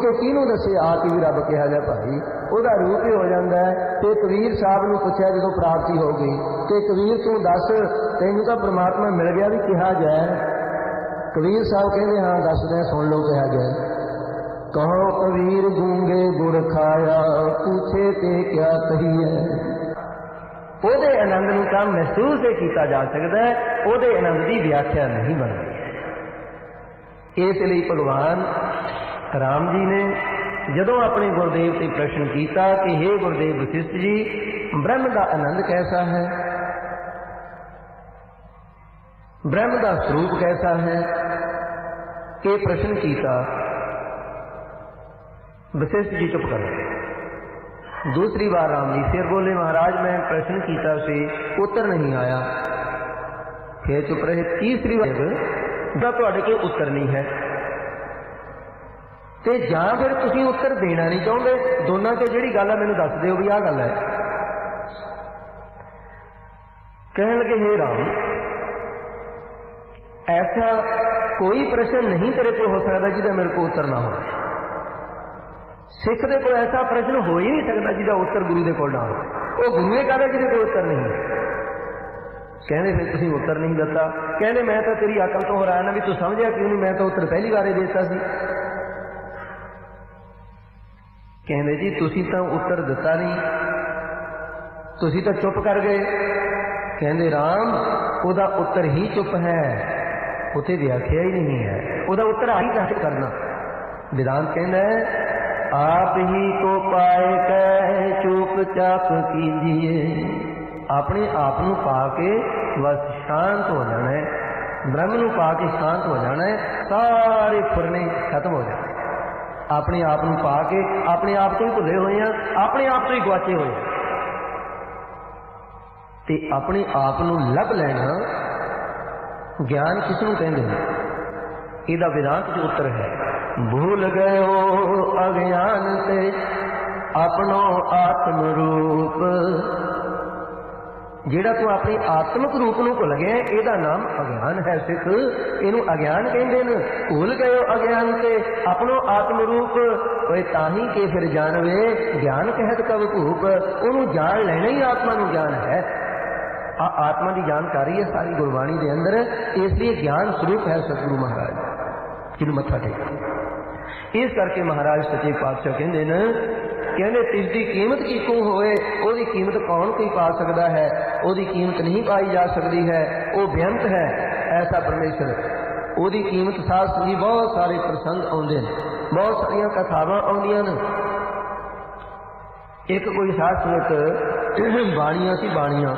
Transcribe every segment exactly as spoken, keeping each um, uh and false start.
तो किनू दसे आप ही रब कहा जा भाई, ਉਹਦਾ रूप ही हो जाता है। तो कबीर साहब ने पूछा जो प्राप्ति हो गई तो कबीर तू दस तेनू तो परमात्मा मिल गया भी कहा जाए। कबीर साहब कहते हाँ दस दें सुन लो कहा जाए। कहो कबीर गूंगे गुड़ खाया पूछे ते क्या कहिए। ਉਹਦੇ आनंद ਨੂੰ ਤਾਂ महसूस ही किया जा सकता है, ਉਹਦੇ आनंद की व्याख्या नहीं बनती। इसलिए भगवान राम जी ने जदों अपने गुरुदेव से प्रश्न किया कि हे गुरुदेव वशिष्ठ जी ब्रह्म का आनंद कैसा है, ब्रह्म का स्वरूप कैसा है, ये प्रश्न किया। वशिष्ठ जी चुप कर गए। दूसरी बार राम जी फिर बोले महाराज मैं प्रश्न किया से उत्तर नहीं आया, फिर चुप रहे। तीसरी बार जब तुहाडे कोल उत्तर नहीं है तो जां फिर तुसीं उत्तर देना नहीं चाहुंदे, दोनों से जिहड़ी गल है मैनूं दस दिओ भी आह गल है। कहण लगे हे राम ऐसा कोई प्रश्न नहीं तेरे को हो सकता जिहदा मेरे को उत्तर ना हो। सिख दे कोल ऐसा प्रश्न हो ही नहीं सकता जिहदा उत्तर गुरु दे कोल ना हो। वो गुरु ने कहा जिहदे कोल उत्तर नहीं है। कहने फिर तुसीं उत्तर नहीं दिता। कहने मैं तो तेरी अकल तो हैरान है भी तू समझिया क्यों नहीं, मैं तो उत्तर पहली बार ही देता सी। कहने जी तुसीं तो उत्तर दिता नहीं, तुसीं तो चुप कर गए। कहते राम उहदा उत्तर ही चुप है, उत्थे व्याख्या ही नहीं है, उहदा उत्तर आ ही कैसे करना। वेदांत कहना है आप ही को पाए कह चुपचाप कीजिए, अपने आप नूं पा के बस शांत हो जाना है, ब्रह्म नूं पा के शांत हो जाना है, सारे फुरने खत्म हो जाने। अपने आप नूं पा के अपने आप तो ही भुले हुए हैं, अपने आप तो ही गुआचे हुए हैं। ते अपने आप नूं लभ लेना ज्ञान किसनूं कहंदे ने, इहदा वेदांत च उत्तर है भूल गए हो अज्ञान से अपनो आत्म रूप। जिहड़ा तू अपनी आत्मक रूप नूं भुल गया इहदा नाम अज्ञान है। सिख इहनूं अज्ञान कहंदे ने। भूल गए हो अज्ञान से अपनो आत्म रूप, ओए ताही के फिर जानवे ज्ञान कहत कब भूप। उहनूं जान लेना ही आत्मा नूं ज्ञान है। आ आत्मा की जानकारी है सारी गुरबाणी के अंदर, इसलिए ज्ञान स्वरूप है सतगुरु महाराज जिन्हों मत्था टेक। इस करके महाराज सच्चे पातशाह कहते हैं कहते तिसकी कीमत की को होए ओदी कीमत कौन कोई पा सकता है, ओदी कीमत नहीं पाई जा सकती है, वो बेअंत है ऐसा परमेश्वर। ओदी कीमत साथ जी बहुत सारे प्रसंग आउंदे ने, बहुत सारिया कथावां आउंदियां ने। एक कोई साध संगत बाणियां सी बाणियां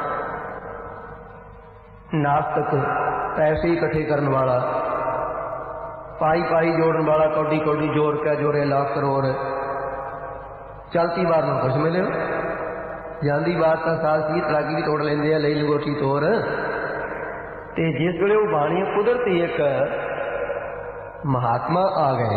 नास्तिक पैसे इकट्ठे करने वाला, पाई पाई जोड़न वाला, कौडी कौडी जोड़ के जोड़े लाख करोड़, चलती बार में कुछ मिले, जाती बार तो साल की तलाकी भी तोड़ लेंदे आ, लई लंगोटी तोड़। ते जिस वेले वो बाणी कुदरती एक महात्मा आ गए,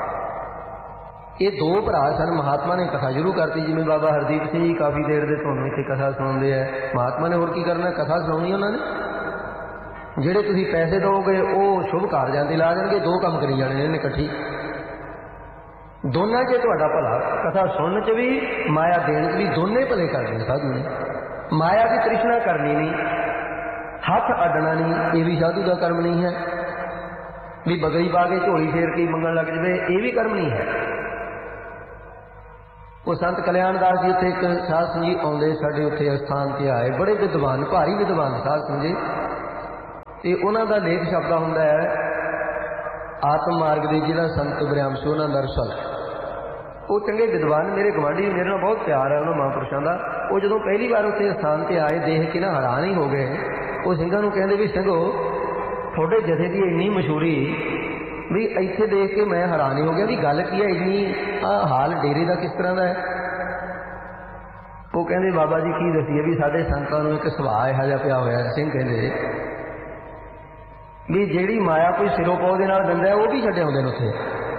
ये दो भरा सन। महात्मा ने कथा शुरू करती, जिवें बाबा हरदीप सिंह जी काफ़ी देर दे तुहानूं इत्थे कथा सुणाउंदे आ। महात्मा ने होर की करना, कथा सुणाउणी उन्होंने। ਜਿਹੜੇ ਤੁਸੀਂ पैसे दोगे ਉਹ शुभ ਕਾਰਜਾਂ ਤੇ ਲਾ ਦੇਣਗੇ, दो काम करी जाने ने इकट्ठी। दोनों च तुहाडा भला, कथा सुनने च भी माया देने च भी दोनों भले करने साधु ने। माया की तृष्णा करनी नहीं, हथ अड्डना नहीं, ये भी साधु का कर्म नहीं है। भी बगड़ी पा के झोली फेर के मंगन लग जाए, ये भी कर्म नहीं है। वो संत कल्याणदास जी उत्थे एक साध संग जी आउंदे साडे उत्थे स्थान ते आए, बड़े विद्वान भारी विद्वान साध संग जी। ते उन्हां दा लेख शब्द हुंदा है आत्म मार्ग दे जिहड़ा संत बरियाम से उन्हां दा रसल। वो चंगे विद्वान मेरे गवांढी, मेरे नाल बहुत प्यार है उन्हां महापुरुषां दा। वो जदों पहली बार उत्थे स्थान ते आए देख के ना हैरान ही हो गए। वो ਸਿੰਘਾਂ ਨੂੰ ਕਹਿੰਦੇ ਵੀ ਸਿੰਘੋ ਤੁਹਾਡੇ जथे की इन्नी मशहूरी भी ਇੱਥੇ देख के मैं हैरान ही हो गया भी गल की है इन्नी आ हाल डेरे का किस तरह का है। वो कहते बाबा जी की दसीए भी साढ़े संतां नूं एक सुभाਅ इहो जिहा पिया होया। ਸਿੰਘ कहते भी जिहड़ी माया कोई सिरों पौ दे नाल दिंदा है वो भी छड्डे आउंदे ने उत्थे,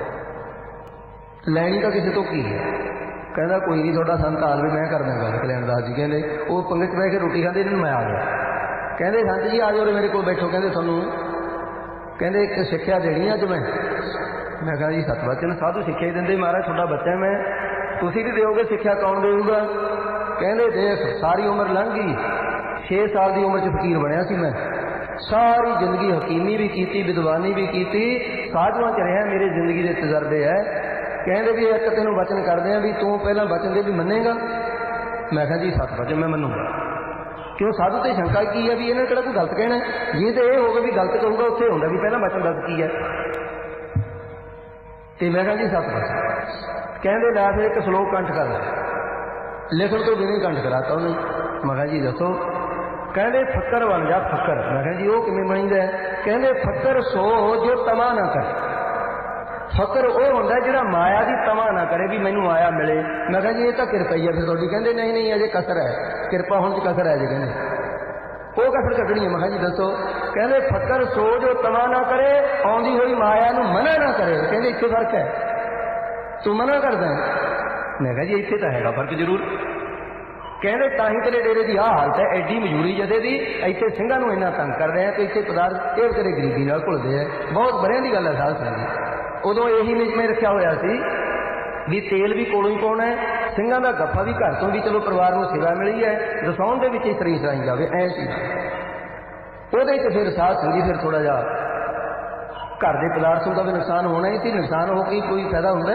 लैनी तो किसी तो की है। कहता कोई नहीं थोड़ा संत हाल भी मैं करना गल। कल्याणदास जी कहते वो पंगे च बह के रोटी खाते इन्हूं मैं आ गया। कहते संत जी आ जाओ मेरे को बैठो, कहते थानूं कहते एक सिक्ख्या देनी अज मैं। मैं कहा जी सत वचन साधु सिक्ख्या ही दिंदे महाराज तुहाडा बच्चा मैं तुसीं भी दिओगे सिक्ख्या कौन देऊगा कहंदे देख सारी उम्र लंघ गई छे साल की उम्र च फकीर बनया सी मैं सारी जिंदगी हकीमी भी की विद्वानी भी की साधुआं च रहा मेरी जिंदगी के तजर्बे है कहते भी एक तेन वचन करते हैं भी तू पहला वचन दे भी मनेगा मैं कहा जी सत वचन मैं मनूंगा क्यों साधु तो शंका की है भी इन्हें किहड़ा कोई गलत कहना है जी तो यह होगा भी गलत कहूँगा उत्थे होंदा भी पहला वचन दस की है तो मैं कहा जी सत वचन कहते ला फिर एक श्लोक कंठ कर लिखण तो बिना कंठ कराता उन्हें मैं कहा जी दसो कहते फक्कर बन जा फक्कर मैं कहा जी वो किमें बनीदा है कहते फक्कर सो जो तमा ना करे फकर वो होंदा जिहड़ा माया की तमा ना करे भी मैनू माया मिले मैं कहा जी ये तो किरपा ही है फिर तुहाडी कहते नहीं नहीं अजे कसर है किरपा होने च कसर है जी कहते वो कसर कटनी है मैं कहा जी दसो कहते फकर सो जो तमा ना करे आउंदी हुई माया नू मना ना करे कहते इत्थे फर्क है तू मना करदा मैं कहा जी इत्थे तां हैगा फर्क जरूर कहते ताही तेरे डेरे की आह हालत है एडी मजूरी जदे की इतने सिंघां नूं इन्ना तंग कर रहे हैं तो इतने पदार्थ ये तेरे गरीबी नाल घुलदे है बहुत बड़ियां दी गल है साध संगत उदों यही निजमे रखा होया सी भी तेल भी कोलों ही पाउणा है ਸਿੰਘਾਂ ਦਾ ਗੱਫਾ भी घर तो भी चलो परिवार को सेवा मिली है दसाउण दे विच ही तरी सराई जाए ऐ सी ਉਹਦੇ ਚ फिर साध संगी फिर थोड़ा जा घर के पदार्थों का भी नुकसान होना ही सी नुकसान हो के कोई फायदा हुंदा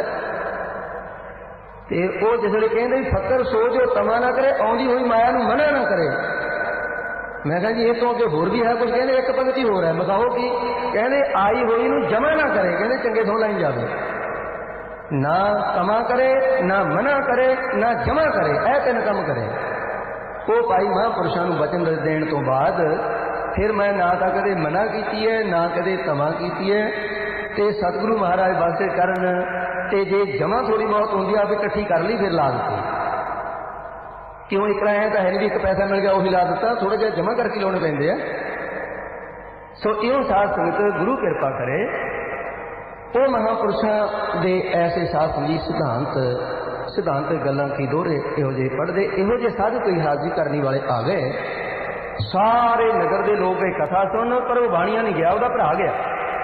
ते ਉਹ जिसले कहंदे फकर सो जो तमा ना करे आउंदी होई माया नूं मना ना करे मैं कहा जी ये तो अगे होर भी है कुछ कहते एक पंक्ति होर है बताओ कि कहते आई हुई नूं जमा ना करे कहते चंगे थों लाई जावे ना तमा करे ना मना करे ना जमा करे ऐ तीन काम करे वो भाई महापुरुषों नूं वचन देण तो बाद फिर मैं ना तो कदे मना की है ना कदे तमा की है ते सतगुरु महाराज वास्ते करन ते जे जमा थोड़ी बहुत होंदी आप इकट्ठी कर ली फिर ला दी क्यों एक आया तो है नहीं भी एक पैसा मिल गया वही ला दिता थोड़ा जिहा जमा करके लाने पैंदे आ सो इहो साध संगत गुरु कृपा करे वो महापुरुषों के ऐसे साध संगीत सिद्धांत सिद्धांत गल्लां की दोहरे इहो जे पढ़ते इहो जे साधु कोई हाजिरी करने वाले आ गए सारे नगर के लोग ये कथा सुन पर वो बाणिया नहीं गया वह भरा गया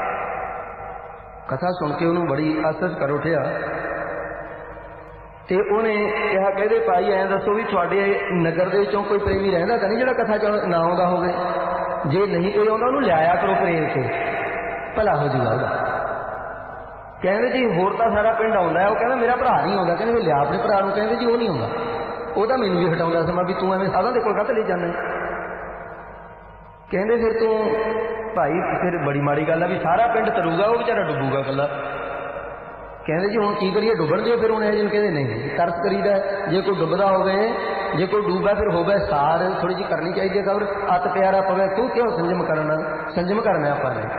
कथा सुन के उन्होंने बड़ी आसस कर उठिया तो उन्हें कहा कहते भाई ऐ दसो भी थोड़े नगर के विचों कोई प्रेमी रहिंदा तां नहीं जिहड़ा कथा च ना आउंदा होवे जे नहीं कोई आउंदा उहनूं लिआया करो प्रेम से भला हो जूगा उहदा कहते जी होर तो सारा पिंड आउंदा है वो कहना मेरा भरा नहीं आउंदा कहते लिया अपने भरा नूं कहते जी वो नहीं आउंदा वो तो मैनूं भी हटाउंदा समा भी तूं एवें साधां दे कोल काहते ले जाना कहते फिर तू भाई फिर बड़ी माड़ी गल है भी सारा पिंड तरूगा वो बेचारा डुबूगा कला कहते जी हुण की करिए डुबण दिओ फिर उन्हें जिन कहते नहीं तरस करीदा जे कोई डुबदा होवे जे कोई डूबा फिर होवे सार थोड़ी जी करनी चाहिए खबर अत प्यारा पवे तू क्यों संजम करना संजम करना आपां ने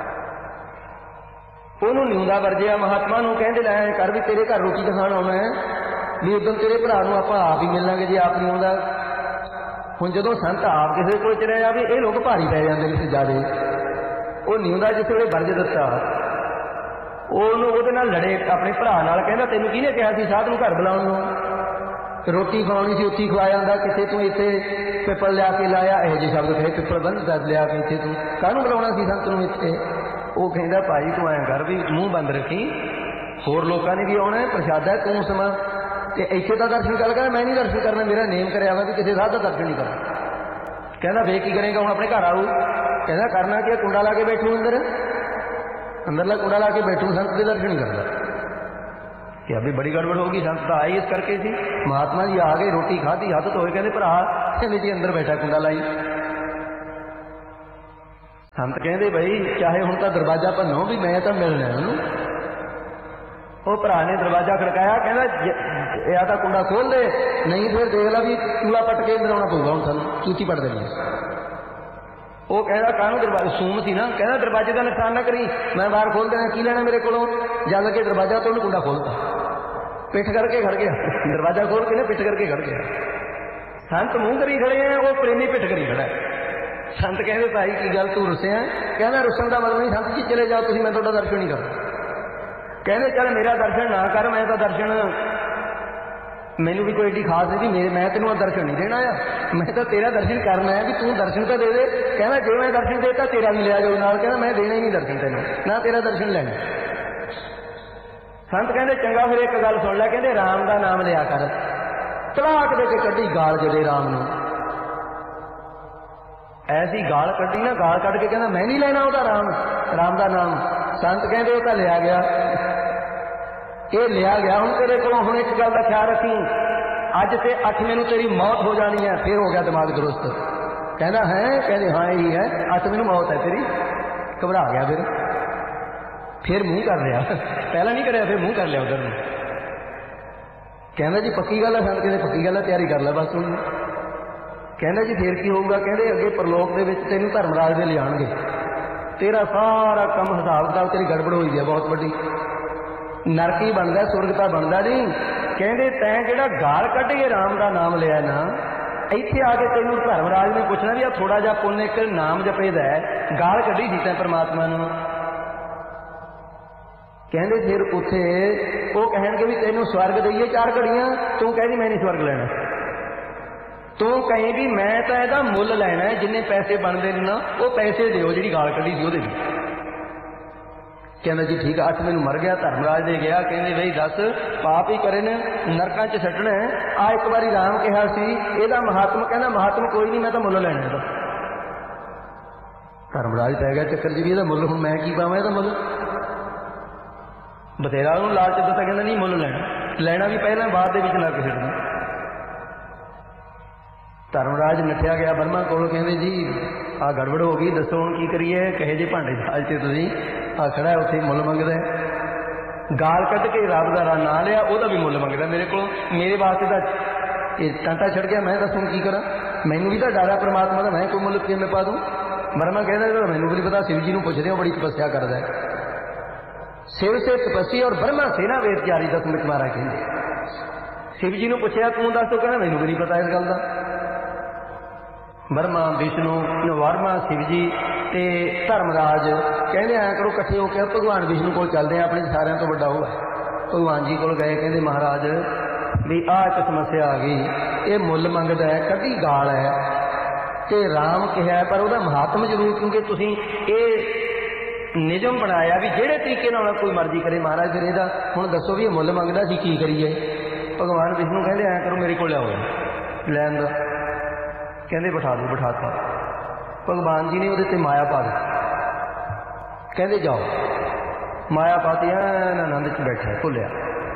ਉਹਨੂੰ ਨਿਉਂਦਾ ਵਰਜਿਆ महात्मा ਨੂੰ ਕਹਿੰਦੇ ਲੈ ਕਰ ਵੀ ਤੇਰੇ ਘਰ ਰੋਟੀ ਖਾਣ ਆਉਣਾ ਹੈ ਵੀ ਉਦੋਂ ਤੇਰੇ ਭਰਾ ਨੂੰ ਆਪਾਂ ਆਪ ਹੀ ਮਿਲ ਲਾਂਗੇ ਜੇ ਆਪ ਨਹੀਂ ਆਉਂਦਾ ਹੁਣ ਜਦੋਂ ਸੰਤ ਆਪ ਕਿਸੇ ਕੋਲ ਚਲੇ ਜਾਵੇ ਇਹ ਲੋਕ ਭਾਰੀ ਪੈ ਜਾਂਦੇ ਨੇ ਜਿਆਦੇ ਉਹ ਨਿਉਂਦਾ ਜਿਸ ਵੇਲੇ ਵਰਜ ਦਿੱਤਾ ਉਹਨੂੰ ਉਹਦੇ ਨਾਲ ਲੜੇ ਆਪਣੇ ਭਰਾ ਨਾਲ ਕਹਿੰਦਾ ਤੈਨੂੰ ਕਿਹਨੇ ਕਿਹਾ ਸੀ ਸਾਧ ਨੂੰ ਘਰ ਬੁਲਾਉਣ ਨੂੰ ਰੋਟੀ ਖਾਣੀ ਸੀ ਉੱਥੇ ਖਵਾ ਜਾਂਦਾ ਕਿਤੇ ਤੂੰ ਇੱਥੇ ਪਿੱਪਲ ਲਿਆ ਕੇ ਲਾਇਆ ਇਹੋ ਜਿਹੇ ਸ਼ਬਦ ਕਹੇ ਪਿੱਪਲ ਬੰਦ ਕਰ ਲਿਆ ਕੇ ਇੱਥੇ ਤੂੰ ਕਾਹਨੂੰ ਬੁਲਾਉਣਾ ਸੀ ਸੰਤ ਨੂੰ ਇੱਥੇ वो कहता भाई तू ऐ कर भी मूँह बंद रखी होर लोगों ने भी आना है प्रसादा तू समा इतने का दर्शन कर मैं नहीं दर्शन करना मेरा नेम कराया वा भी किसी साध का दर्शन नहीं करना कहना वे की करेगा हूँ अपने घर आऊ कहना करना क्या कुंडा ला के बैठू अंदर अंदरला कुंडा ला के बैठू संत के दर्शन नहीं करता कि अभी बड़ी गड़बड़ होगी संत तो आई इस करके थी महात्मा जी आ गए रोटी खाती हाथ तो कहते भरा कहते जी अंदर बैठा कुंडा लाई संत कहते भाई चाहे हुण तां दरवाजा भन्नो भी मैं तो मिलना उन्होंने वो भरा ने दरवाजा खड़काया कहना या तो कुंडा खोल दे नहीं फिर देख ला भी चूला पट के अंदर आना पऊगा हूँ सानूं चूची पट देनी वो कहता काहनूं दरवाजा सूम सी ना कहना दरवाजे का नुकसान ना करी मैं बाहर खोल देना की लेना मेरे को जल के दरवाजा तो उन्हें कुंडा खोलता पिठ करके खड़ गया दरवाजा खोल के ना पिठ करके खड़ गया संत मूँह करी खड़े हैं वो प्रेमी पिठ करी खड़ा है संत कहते भाई की गल तू रुसिया कहना रुसन का मतलब नहीं संत जी चले जाओ तुम मैं तो दर्शन नहीं करता कहते चल मेरा दर्शन ना कर मैं तो दर्शन मैनू भी कोई एडी खास नहीं मेरे मैं तेन दर्शन नहीं देना आ मैं तो तेरा दर्शन करना है भी तू दर्शन तो दे दे कहना जो मैं दर्शन देता तेरा भी लिया जाओ नाल कहना मैं देना ही नहीं दर्शन तेन ना तेरा दर्शन लेना संत कहते चंगा फिर एक गल सुन लै, कहते राम का नाम लिया कर। तलाक दे के कड्डी गाल जदे राम नूं, ऐसी गाल कड्डी ना, गाल कट के कहना मैं नहीं लेना ਉਹਦਾ राम राम का नाम। संत कहते वो तो लिया गया, ये लिया गया। हुण तेरे कोलों हुण एक गल का ख्याल रखी, अज ते अठ मैनू तेरी मौत हो जानी है। फिर हो गया दिमाग दुरुस्त, कहना है, कहते हाँ यही है, अठ मैनू मौत है तेरी। घबरा गया, फिर फिर मुंह कर लिया, पहला नहीं कराया, फिर मुंह कर लिया उधर। कहना जी पक्की गल है, संत कहते पक्की गल है, तैयारी कर लै बस हुण। कहना जी फिर की होगा, कहते अगे परलोक दे विच तैनूं धर्मराज दे लिआउणगे, तेरा सारा काम हिसाब किताब तेरी गड़बड़ होई है बहुत वड्डी, नरक ही बनता, सुरग तो बनता नहीं। कहते तैं जिहड़ा गाल कढ़ के राम का नाम लिया ना, इत्थे आके तेनूं धर्मराज ने पूछना भी आ थोड़ा जिहा पुण्य एक नाम जपेदा है, गाल कढ़ी सी तैं परमात्मा नूं। कहते फिर उत्थे वो कहणगे भी तेनूं स्वर्ग दईए चार घड़ियां, तू कहदी मैं नहीं स्वर्ग लेना, तू कहीं भी मैं तो यदा मुल लैना है, जिन्ने पैसे बनते ने ना वो पैसे दिओ, जिहड़ी गाल कढ़ी सी ओहदे भी। कहना जी ठीक है, अठ मैनू मर गया, धर्मराज दे गया, कहते बई दस पाप ही करे ने, नरकां च छड्डना है। आ एक बारी राम कहा सी, इहदा महात्मा, कहना महात्मा कोई नहीं, मैं तो मुल लैना है। धर्मराज पै गया चक्कर जी भी, इहदा मुल हुण मैं की पावां, इहदा मुल बथेरा उन्होंने लालच दिता, कहना नहीं मुल लैना, लैना भी पहला, बाद दे विच नरक छड्डना। धर्मराज नठिया गया ब्रह्मा कोल, कहते जी आ गड़बड़ हो गई, दसो हुण की करिए, कहे जे भांडे दाल च तुसीं आ खड़ा है उत्थे मुल मंगदा है, गाल कढ़ के रब दा नाम लिया, ਉਹਦਾ भी मुल मंगदा मेरे को, मेरे वास्ते तो ये टांटा छड़ गया, मैं दसूं की करा, मैनू भी तो डर है परमात्मा का, मैं कोई मुल किवें पा दूं। ब्रह्मा कहता मैनू भी नहीं पता, शिव जी नूं पुछदे हो, बड़ी तपस्या करदा है। शिव से तपस्या और ब्रह्मा सेना वेद चारी दस मिनट मारा कहते। शिव जी नूं पुछया तूं दस, तो कहना मैनू भी नहीं पता इस गल का। ब्रह्मा विष्णु वर्मा शिव जी ते धर्मराज कहते ऐ करो इकट्ठे होकर भगवान विष्णु को चलते हैं, अपने सारिਆਂ तो ਵੱਡਾ हुआ भगवान जी को गए, कहते महाराज भी आ एक समस्या आ गई, ये मुल मंगदा है, कदी गाल है ते राम कहा, पर वह महात्म जरूर, क्योंकि तुसीं ये निजम बनाया भी ਜਿਹੜੇ तरीके नाल कोई मर्जी करे। महाराज फिर ਇਹਦਾ ਹੁਣ दसो भी मुल मंगदा सी की करिए। भगवान विष्णु कहते ऐ करो मेरे को लियाओ, लैन दा, कहते बिठा दो, बिठाता। भगवान जी ने वो माया पा दी, कहते जाओ, माया पाती आनंद च बैठा भुलिया।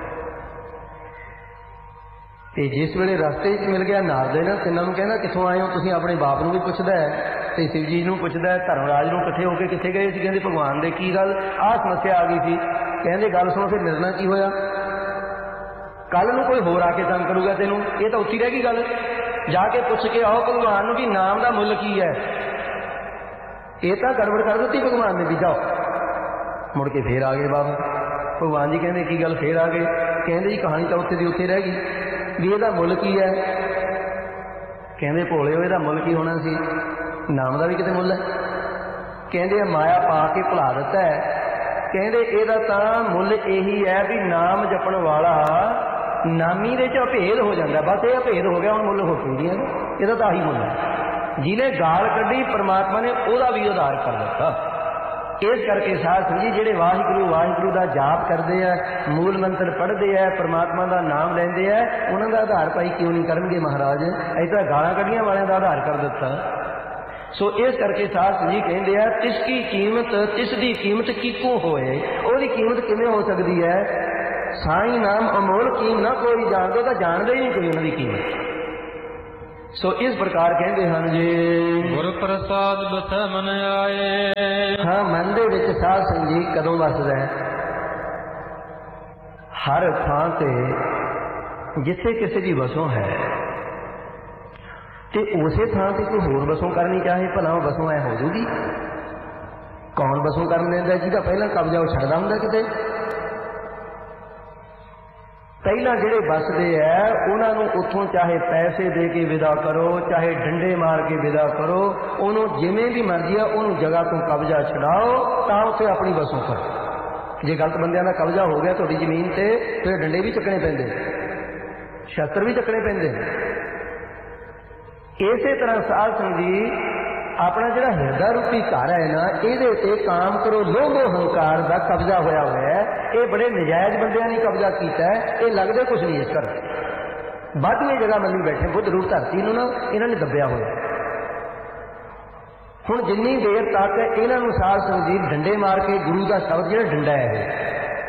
तो जिस वेले रस्ते च मिल गया नारद ने तिन्हों कहना कितों आए हो, तुसीं अपने बाप नूं भी पुछदा है ते शिव जी नूं पुछदा है, धर्मराज नूं इकट्ठे होकर कित्थे गए सी, कहंदे भगवान दे की गल आ समस्या आ गई थी। कहंदे गल सुनो फिर मेरे नाल की होया, कल नूं कोई होर आके तंग करूगा तैनूं, ये तो उत्ती रह गई गल, जाके पुछ के आओ भगवान नूं भी नाम का मुल की है। ये तो गड़बड़ कर दी भगवान ने भी, जाओ। मुड़ के फिर आ गए बाबा भगवान जी, कहते की गल, फिर आ गए, कहते जी कहानी तो उत्थे दी उत्थे रह गई भी ਇਹਦਾ ਮੁੱਲ ਕੀ है। कहते भोले हो, ਇਹਦਾ ਮੁੱਲ ਕੀ होना सी, नाम का भी कितने मुੱਲ है। कहते माया पा के भुला दिता है। कहते ਇਹਦਾ ਤਾਂ ਮੁੱਲ यही है भी नाम जपण वाला नामी दे च अभेद हो जाता, बस ये अभेद हो गया, हम मुੱਲ हो चुकी है, ਇਹਦਾ ਤਾਂ आही मुੱल है। जिन्हें गाल कढ़ी परमात्मा ने ਉਹਦਾ भी उधार कर दिता। इस करके साध संगत जी जिहड़े वाहिगुरू वाहिगुरू का जाप करते हैं, मूल मंत्र पढ़ते हैं, परमात्मा का नाम लेंदे है, उन्हों का आधार भाई क्यों नहीं करनगे महाराज, ऐसा गालां कढ़ियां वालियां का आधार कर दिता। सो इस करके साध संगत जी कहते हैं तिसकी कीमत तिसदी कीमत किको होए, ਉਹਦੀ कीमत किवें हो सकती है। साईं नाम अमोल कीम ना कोई जानदे, तो जानदे ही नहीं कोई उन्होंने कीमत। सो इस प्रकार कहते हैं जी गुर प्रसाद बसै मन आए। हाँ, मन दे विच साध संगत जी कदों वसदा है, हर थां ते जिथे किसी की वसों है ते उसे थां ते कोई होर वसों करनी चाहे, भला वो वसों ऐ हो जूगी। कौन वसों कर लैंदा, जिहदा पहला कब्जा वो छड्डदा हुंदा किते। पहला जिहड़े बसते है उन्होंने उतों चाहे पैसे दे के विदा करो, चाहे डंडे मार के विदा करो, उन्होंने जिमें भी मर्जी है उन्होंने जगह तो कब्जा छड़ाओ, तो उसे अपनी वसों करो। जे गलत बंदियां दा कब्जा हो गया तुहाडी जमीन से, फिर डंडे भी चकने पैंदे, शस्त्र भी चकने पैंदे। इसे तरह साध संगत जी अपना जिहड़ा हिरदा रूपी घर है ना, इहदे ते काम करो लोभ हंकार का कब्जा होया हुआ है। ये बड़े नजायज बंदियां ने कब्जा किया है। ये लगदे कुछ नहीं इस घर वाधियां जगह मल्ली बैठे बुद्ध रूप धरती नूं ना इन्हां ने दबिया होया। हुण जिन्नी देर तक इन्हां नूं साध संगत जी डंडे मार के गुरु का शब्द जिहड़ा डंडा है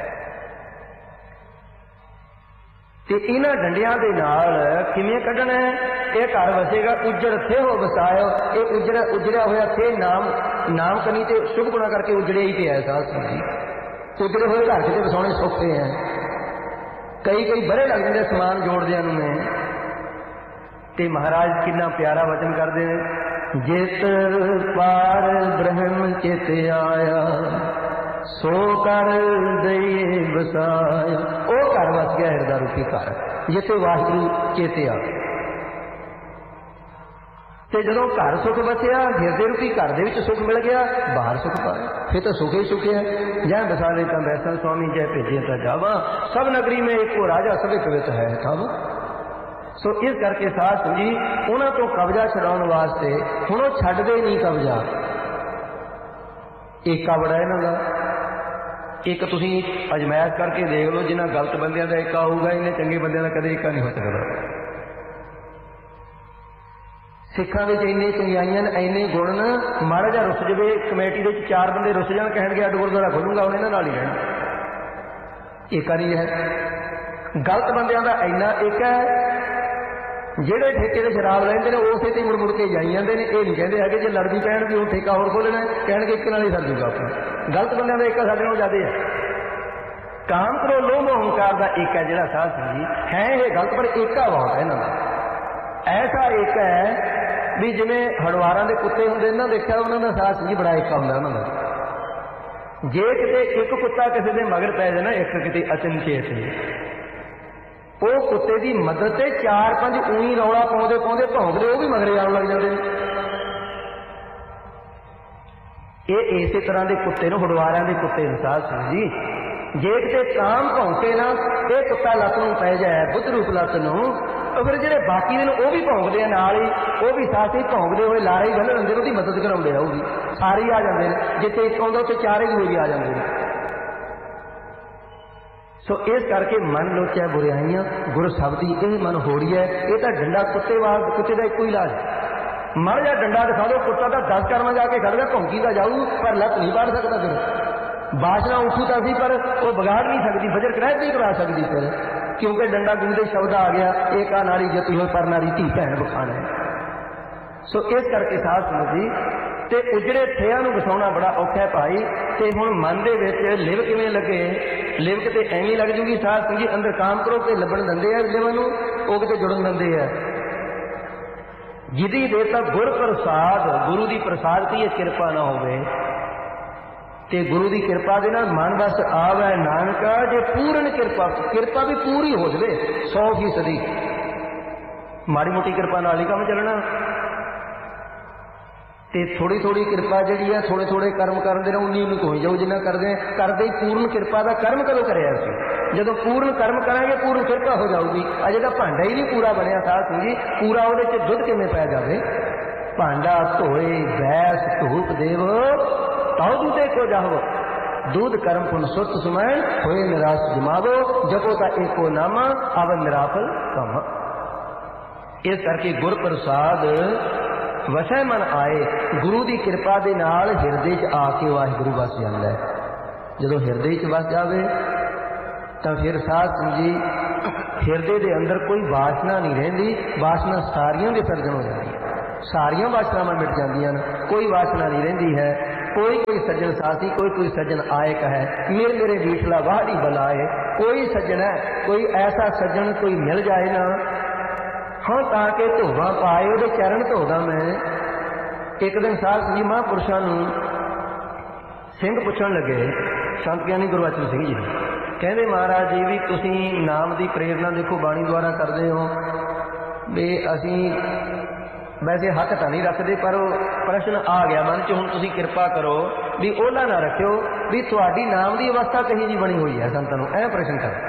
ते इन्हां डंडियां दे नाल किवें कढणा है, ये घर वसेगा उजड़ थे हो वसायो। ये उजड़ा उजड़िया होया थे नाम नाम कनी ते शुभ गुणा करके उजड़िया ही पिया है साध संगत जी। उजड़े हुए घर किते वसाउणे सौखे हैं। कई कई बड़े लग जाते समान जोड़दियां नूं मैं ते महाराज कितना प्यारा वचन करदे ने, जित पार ब्रह्म चित आया सो कर दइए बसाया। ओ घर वस गया हिरदा रूपी घर जिथे वाहिगुरू चेते आ। ते जदों घर सुख बसिया हिरदे रूपी घर दे विच सुख मिल गया, बाहर सुख पाया, फिर तो सुख ही सुख है। जय बसाले तो बैसा स्वामी जय भेजे तो जावा, सब नगरी में एको राजा सभी कवित है तब। सो इस करके साध संगत जी उन्हां तो कब्जा छुड़ाउण वास्ते हुण ओह छड्डदे नहीं कब्जा। एका बड़ा इन्हां दा एक तुसीं अजमायश करके देख लो, जिन्हां गलत बंदियां दा एका होऊगा इन्हें चंगे बंदियां दा कदे एका नहीं हो सकदा। सिखां विच इन्नी चंगियाईयां इन्ने गुण न, माड़ा जिहा रुस जावे कमेटी दे चार बंदे रुस जाण कहणगे अड गुरुद्वारा खोलूंगा हुण इन्हां नाल ही रहना, एका नहीं है। गलत बंदियां दा इन्ना एक है ਜਿਹੜੇ ਠੇਕੇ ਤੇ ਸ਼ਰਾਬ ਲੈਂਦੇ ਨੇ ਉਸੇ ਤੇ ਮੁੜ ਮੁੜ ਕੇ ਜਾਈ ਜਾਂਦੇ ਨੇ। ਇਹ ਨਹੀਂ ਕਹਿੰਦੇ ਹੈਗੇ ਜੇ ਲੜਦੀ ਪੈਣ ਵੀ ਉਹ ਠੇਕਾ ਹੋਰ ਖੋਲਣਾ, ਕਹਿਣਗੇ ਇੱਕ ਨਾਲ ਹੀ ਸਰ ਜੂਗਾ ਆਪਣਾ। ਗਲਤ ਬੰਦਿਆਂ ਦਾ ਏਕਾ ਸਾਡੇ ਨਾਲੋਂ ਜ਼ਿਆਦਾ ਹੈ। ਕਾਮ ਕਰੋ ਲੋਭ ਹੰਕਾਰ ਦਾ ਏਕਾ ਜਿਹੜਾ ਸਾਧ ਸੰਗਤ ਜੀ ਹੈ, ਇਹ ਗਲਤ ਪਰ ਏਕਾ ਬਹੁਤ ਹੈ ਇਹਨਾਂ ਦਾ। ਐਸਾ ਏਕਾ ਹੈ ਵੀ ਜਿਵੇਂ ਹੜਵਾਰਾਂ ਦੇ ਕੁੱਤੇ ਹੁੰਦੇ ਨਾ, ਦੇਖਿਆ ਉਹਨਾਂ ਦਾ ਸਾਧ ਸੰਗਤ ਜੀ ਬੜਾ ਏਕਾ ਹੁੰਦਾ ਉਹਨਾਂ ਦਾ। ਜੇ ਕਿਤੇ ਇੱਕ ਕੁੱਤਾ ਕਿਸੇ ਦੇ ਮਗਰ ਪੈ ਜਾਏ ਨਾ, ਇੱਕ ਕਿਤੇ ਅਚਨਚੇਤ ਉਹ ਕੁੱਤੇ ਦੀ ਮਦਦ ਤੇ ਚਾਰ ਪੰਜ ਊਈ ਰੌਲਾ ਪਾਉਂਦੇ ਪਾਉਂਦੇ ਭੌਂਕਦੇ ਉਹ ਵੀ ਮਗਰੇ ਆਉਣ ਲੱਗ ਜਾਂਦੇ ਨੇ। ਇਹ ਇਸੇ ਤਰ੍ਹਾਂ ਦੇ ਕੁੱਤੇ ਨੂੰ ਹੜਵਾਰਿਆਂ ਦੇ ਕੁੱਤੇ ਨੂੰ ਸਾਧ ਸੰਗਤ ਜੀ, ਜੇ ਕਿਤੇ ਕਾਮ ਭੌਂਕੇ ਨਾ ਇਹ ਕੁੱਤਾ ਲੱਤ ਨੂੰ ਪੈ ਜਾਏ ਬੁੱਧ ਰੂਪ ਲੱਤ ਨੂੰ, ਤਾਂ ਫਿਰ ਜਿਹੜੇ ਬਾਕੀ ਦੇ ਨੇ ਉਹ ਵੀ ਭੌਂਕਦੇ ਆ ਨਾਲ ਹੀ, ਉਹ ਵੀ ਸਾਥ ਹੀ ਭੌਂਕਦੇ ਹੋਏ ਲਾਰੇ ਹੀ ਬੰਨ ਲੈਂਦੇ ਨੇ, ਉਹਦੀ ਮਦਦ ਕਰਾਉਂਦੇ ਆ। ਉਹ ਵੀ ਸਾਰੇ ਹੀ ਆ ਜਾਂਦੇ ਨੇ, ਜਿੱਥੇ ਇੱਕ ਆਉਂਦਾ ਉੱਥੇ ਚਾਰੇ ਹੀ ਵੀ ਆ ਜਾਂਦੇ ਨੇ। सो इस करके मन लोचा बुराइयां गुरु शब्द की यह मन हो रही है। ये तो डंडा कुत्ते वाल कुत्ते का एको इलाज, मर जा डंडा दिखा दो, कुत्ता तो दस कर्म जाके खड़ गया, भौंकी तो जाऊ पर लत नहीं पाड़ सकता। फिर बासना उठू तो सी पर वो बिगाड़ नहीं सकती, बजर क्रैत नहीं करा सकती फिर, क्योंकि डंडा गुंदे शब्द आ गया, एक आ नारी जती हो पर नारी धी भैन बखाना है। सो इस करके साध संगत जी ते उजड़े थिया नूं वसाउणा बड़ा औखा है भाई। ते हुण मन दे विच लिव किवें लगे, लिव किते एवें लग जूगी साध संगत जी, अंदर काम करो कि लभण दिंदे आ लिव नूं, ओह किते जुड़न दिंदे आ। जिहदी देता गुर प्रसाद, गुरु दी प्रसाद की किरपा ना होवे ते गुरु दी किरपा दे नाल मन बस आवे नानका, जे पूर्ण किरपा किरपा भी पूरी हो जाए सौ फीसदी, माड़ी मोटी किरपा नाल ही काम चलना। ते थोड़ी थोड़ी किरपा जिहड़ी है थोड़े थोड़े कर्म करते रहो, उन्नी उन्नी होई जाओ जिन्ना करते हैं करते ही पूर्ण किरपा का कर्म करो करिया सी। जदों पूर्ण कर्म करांगे पूर्ण किरपा हो जाऊगी। अजे तां भांडा ही नहीं पूरा बनया साध संगत जी, पूरा उहदे च दुध किवें पै जावे। भांडा धोए बैस धूप देव ताऊ दूधे को जाहो, दूध कर्म पुन सुत सुमैन होए निराश जमावो, जपो ता एको नामा अवन निराफल कम। इस करके गुर प्रसाद वसै मन आए, गुरु की किरपा के नाल हिरदे च आके वाहिगुरू वस जाता है। जदों हिरदे च वस जाए तो फिर साध संगत जी हिरदे के अंदर कोई वासना नहीं रहिंदी, वासना सारियां विसर्जन हो जाती है, सारियां वासनावां मिट जांदियां न, कोई वासना नहीं रहिंदी है। कोई कोई सज्जन साथी कोई कोई सज्जन आयक है, मेरे मेरे बीठला वाहड़ी बलाए, कोई सज्जन है कोई ऐसा सज्जन कोई मिल जाए ना, हाँ ताकि धोवा पाए वो चरण धोदा। मैं एक दिन साध संगत जी महापुरुषों सिंह पूछण लगे, संत ज्ञानी गुरबचन सिंह जी कहते महाराज जी भी तुसी नाम की प्रेरणा देखो बाणी द्वारा करते हो, भी असी वैसे हक तो नहीं रखते पर प्रश्न आ गया मन च, हुण तुसी किरपा करो भी ओला ना रखियो भी तुहाडी नाम की अवस्था कहीं जी बनी हुई है संतां नूं, ऐ प्रश्न कर।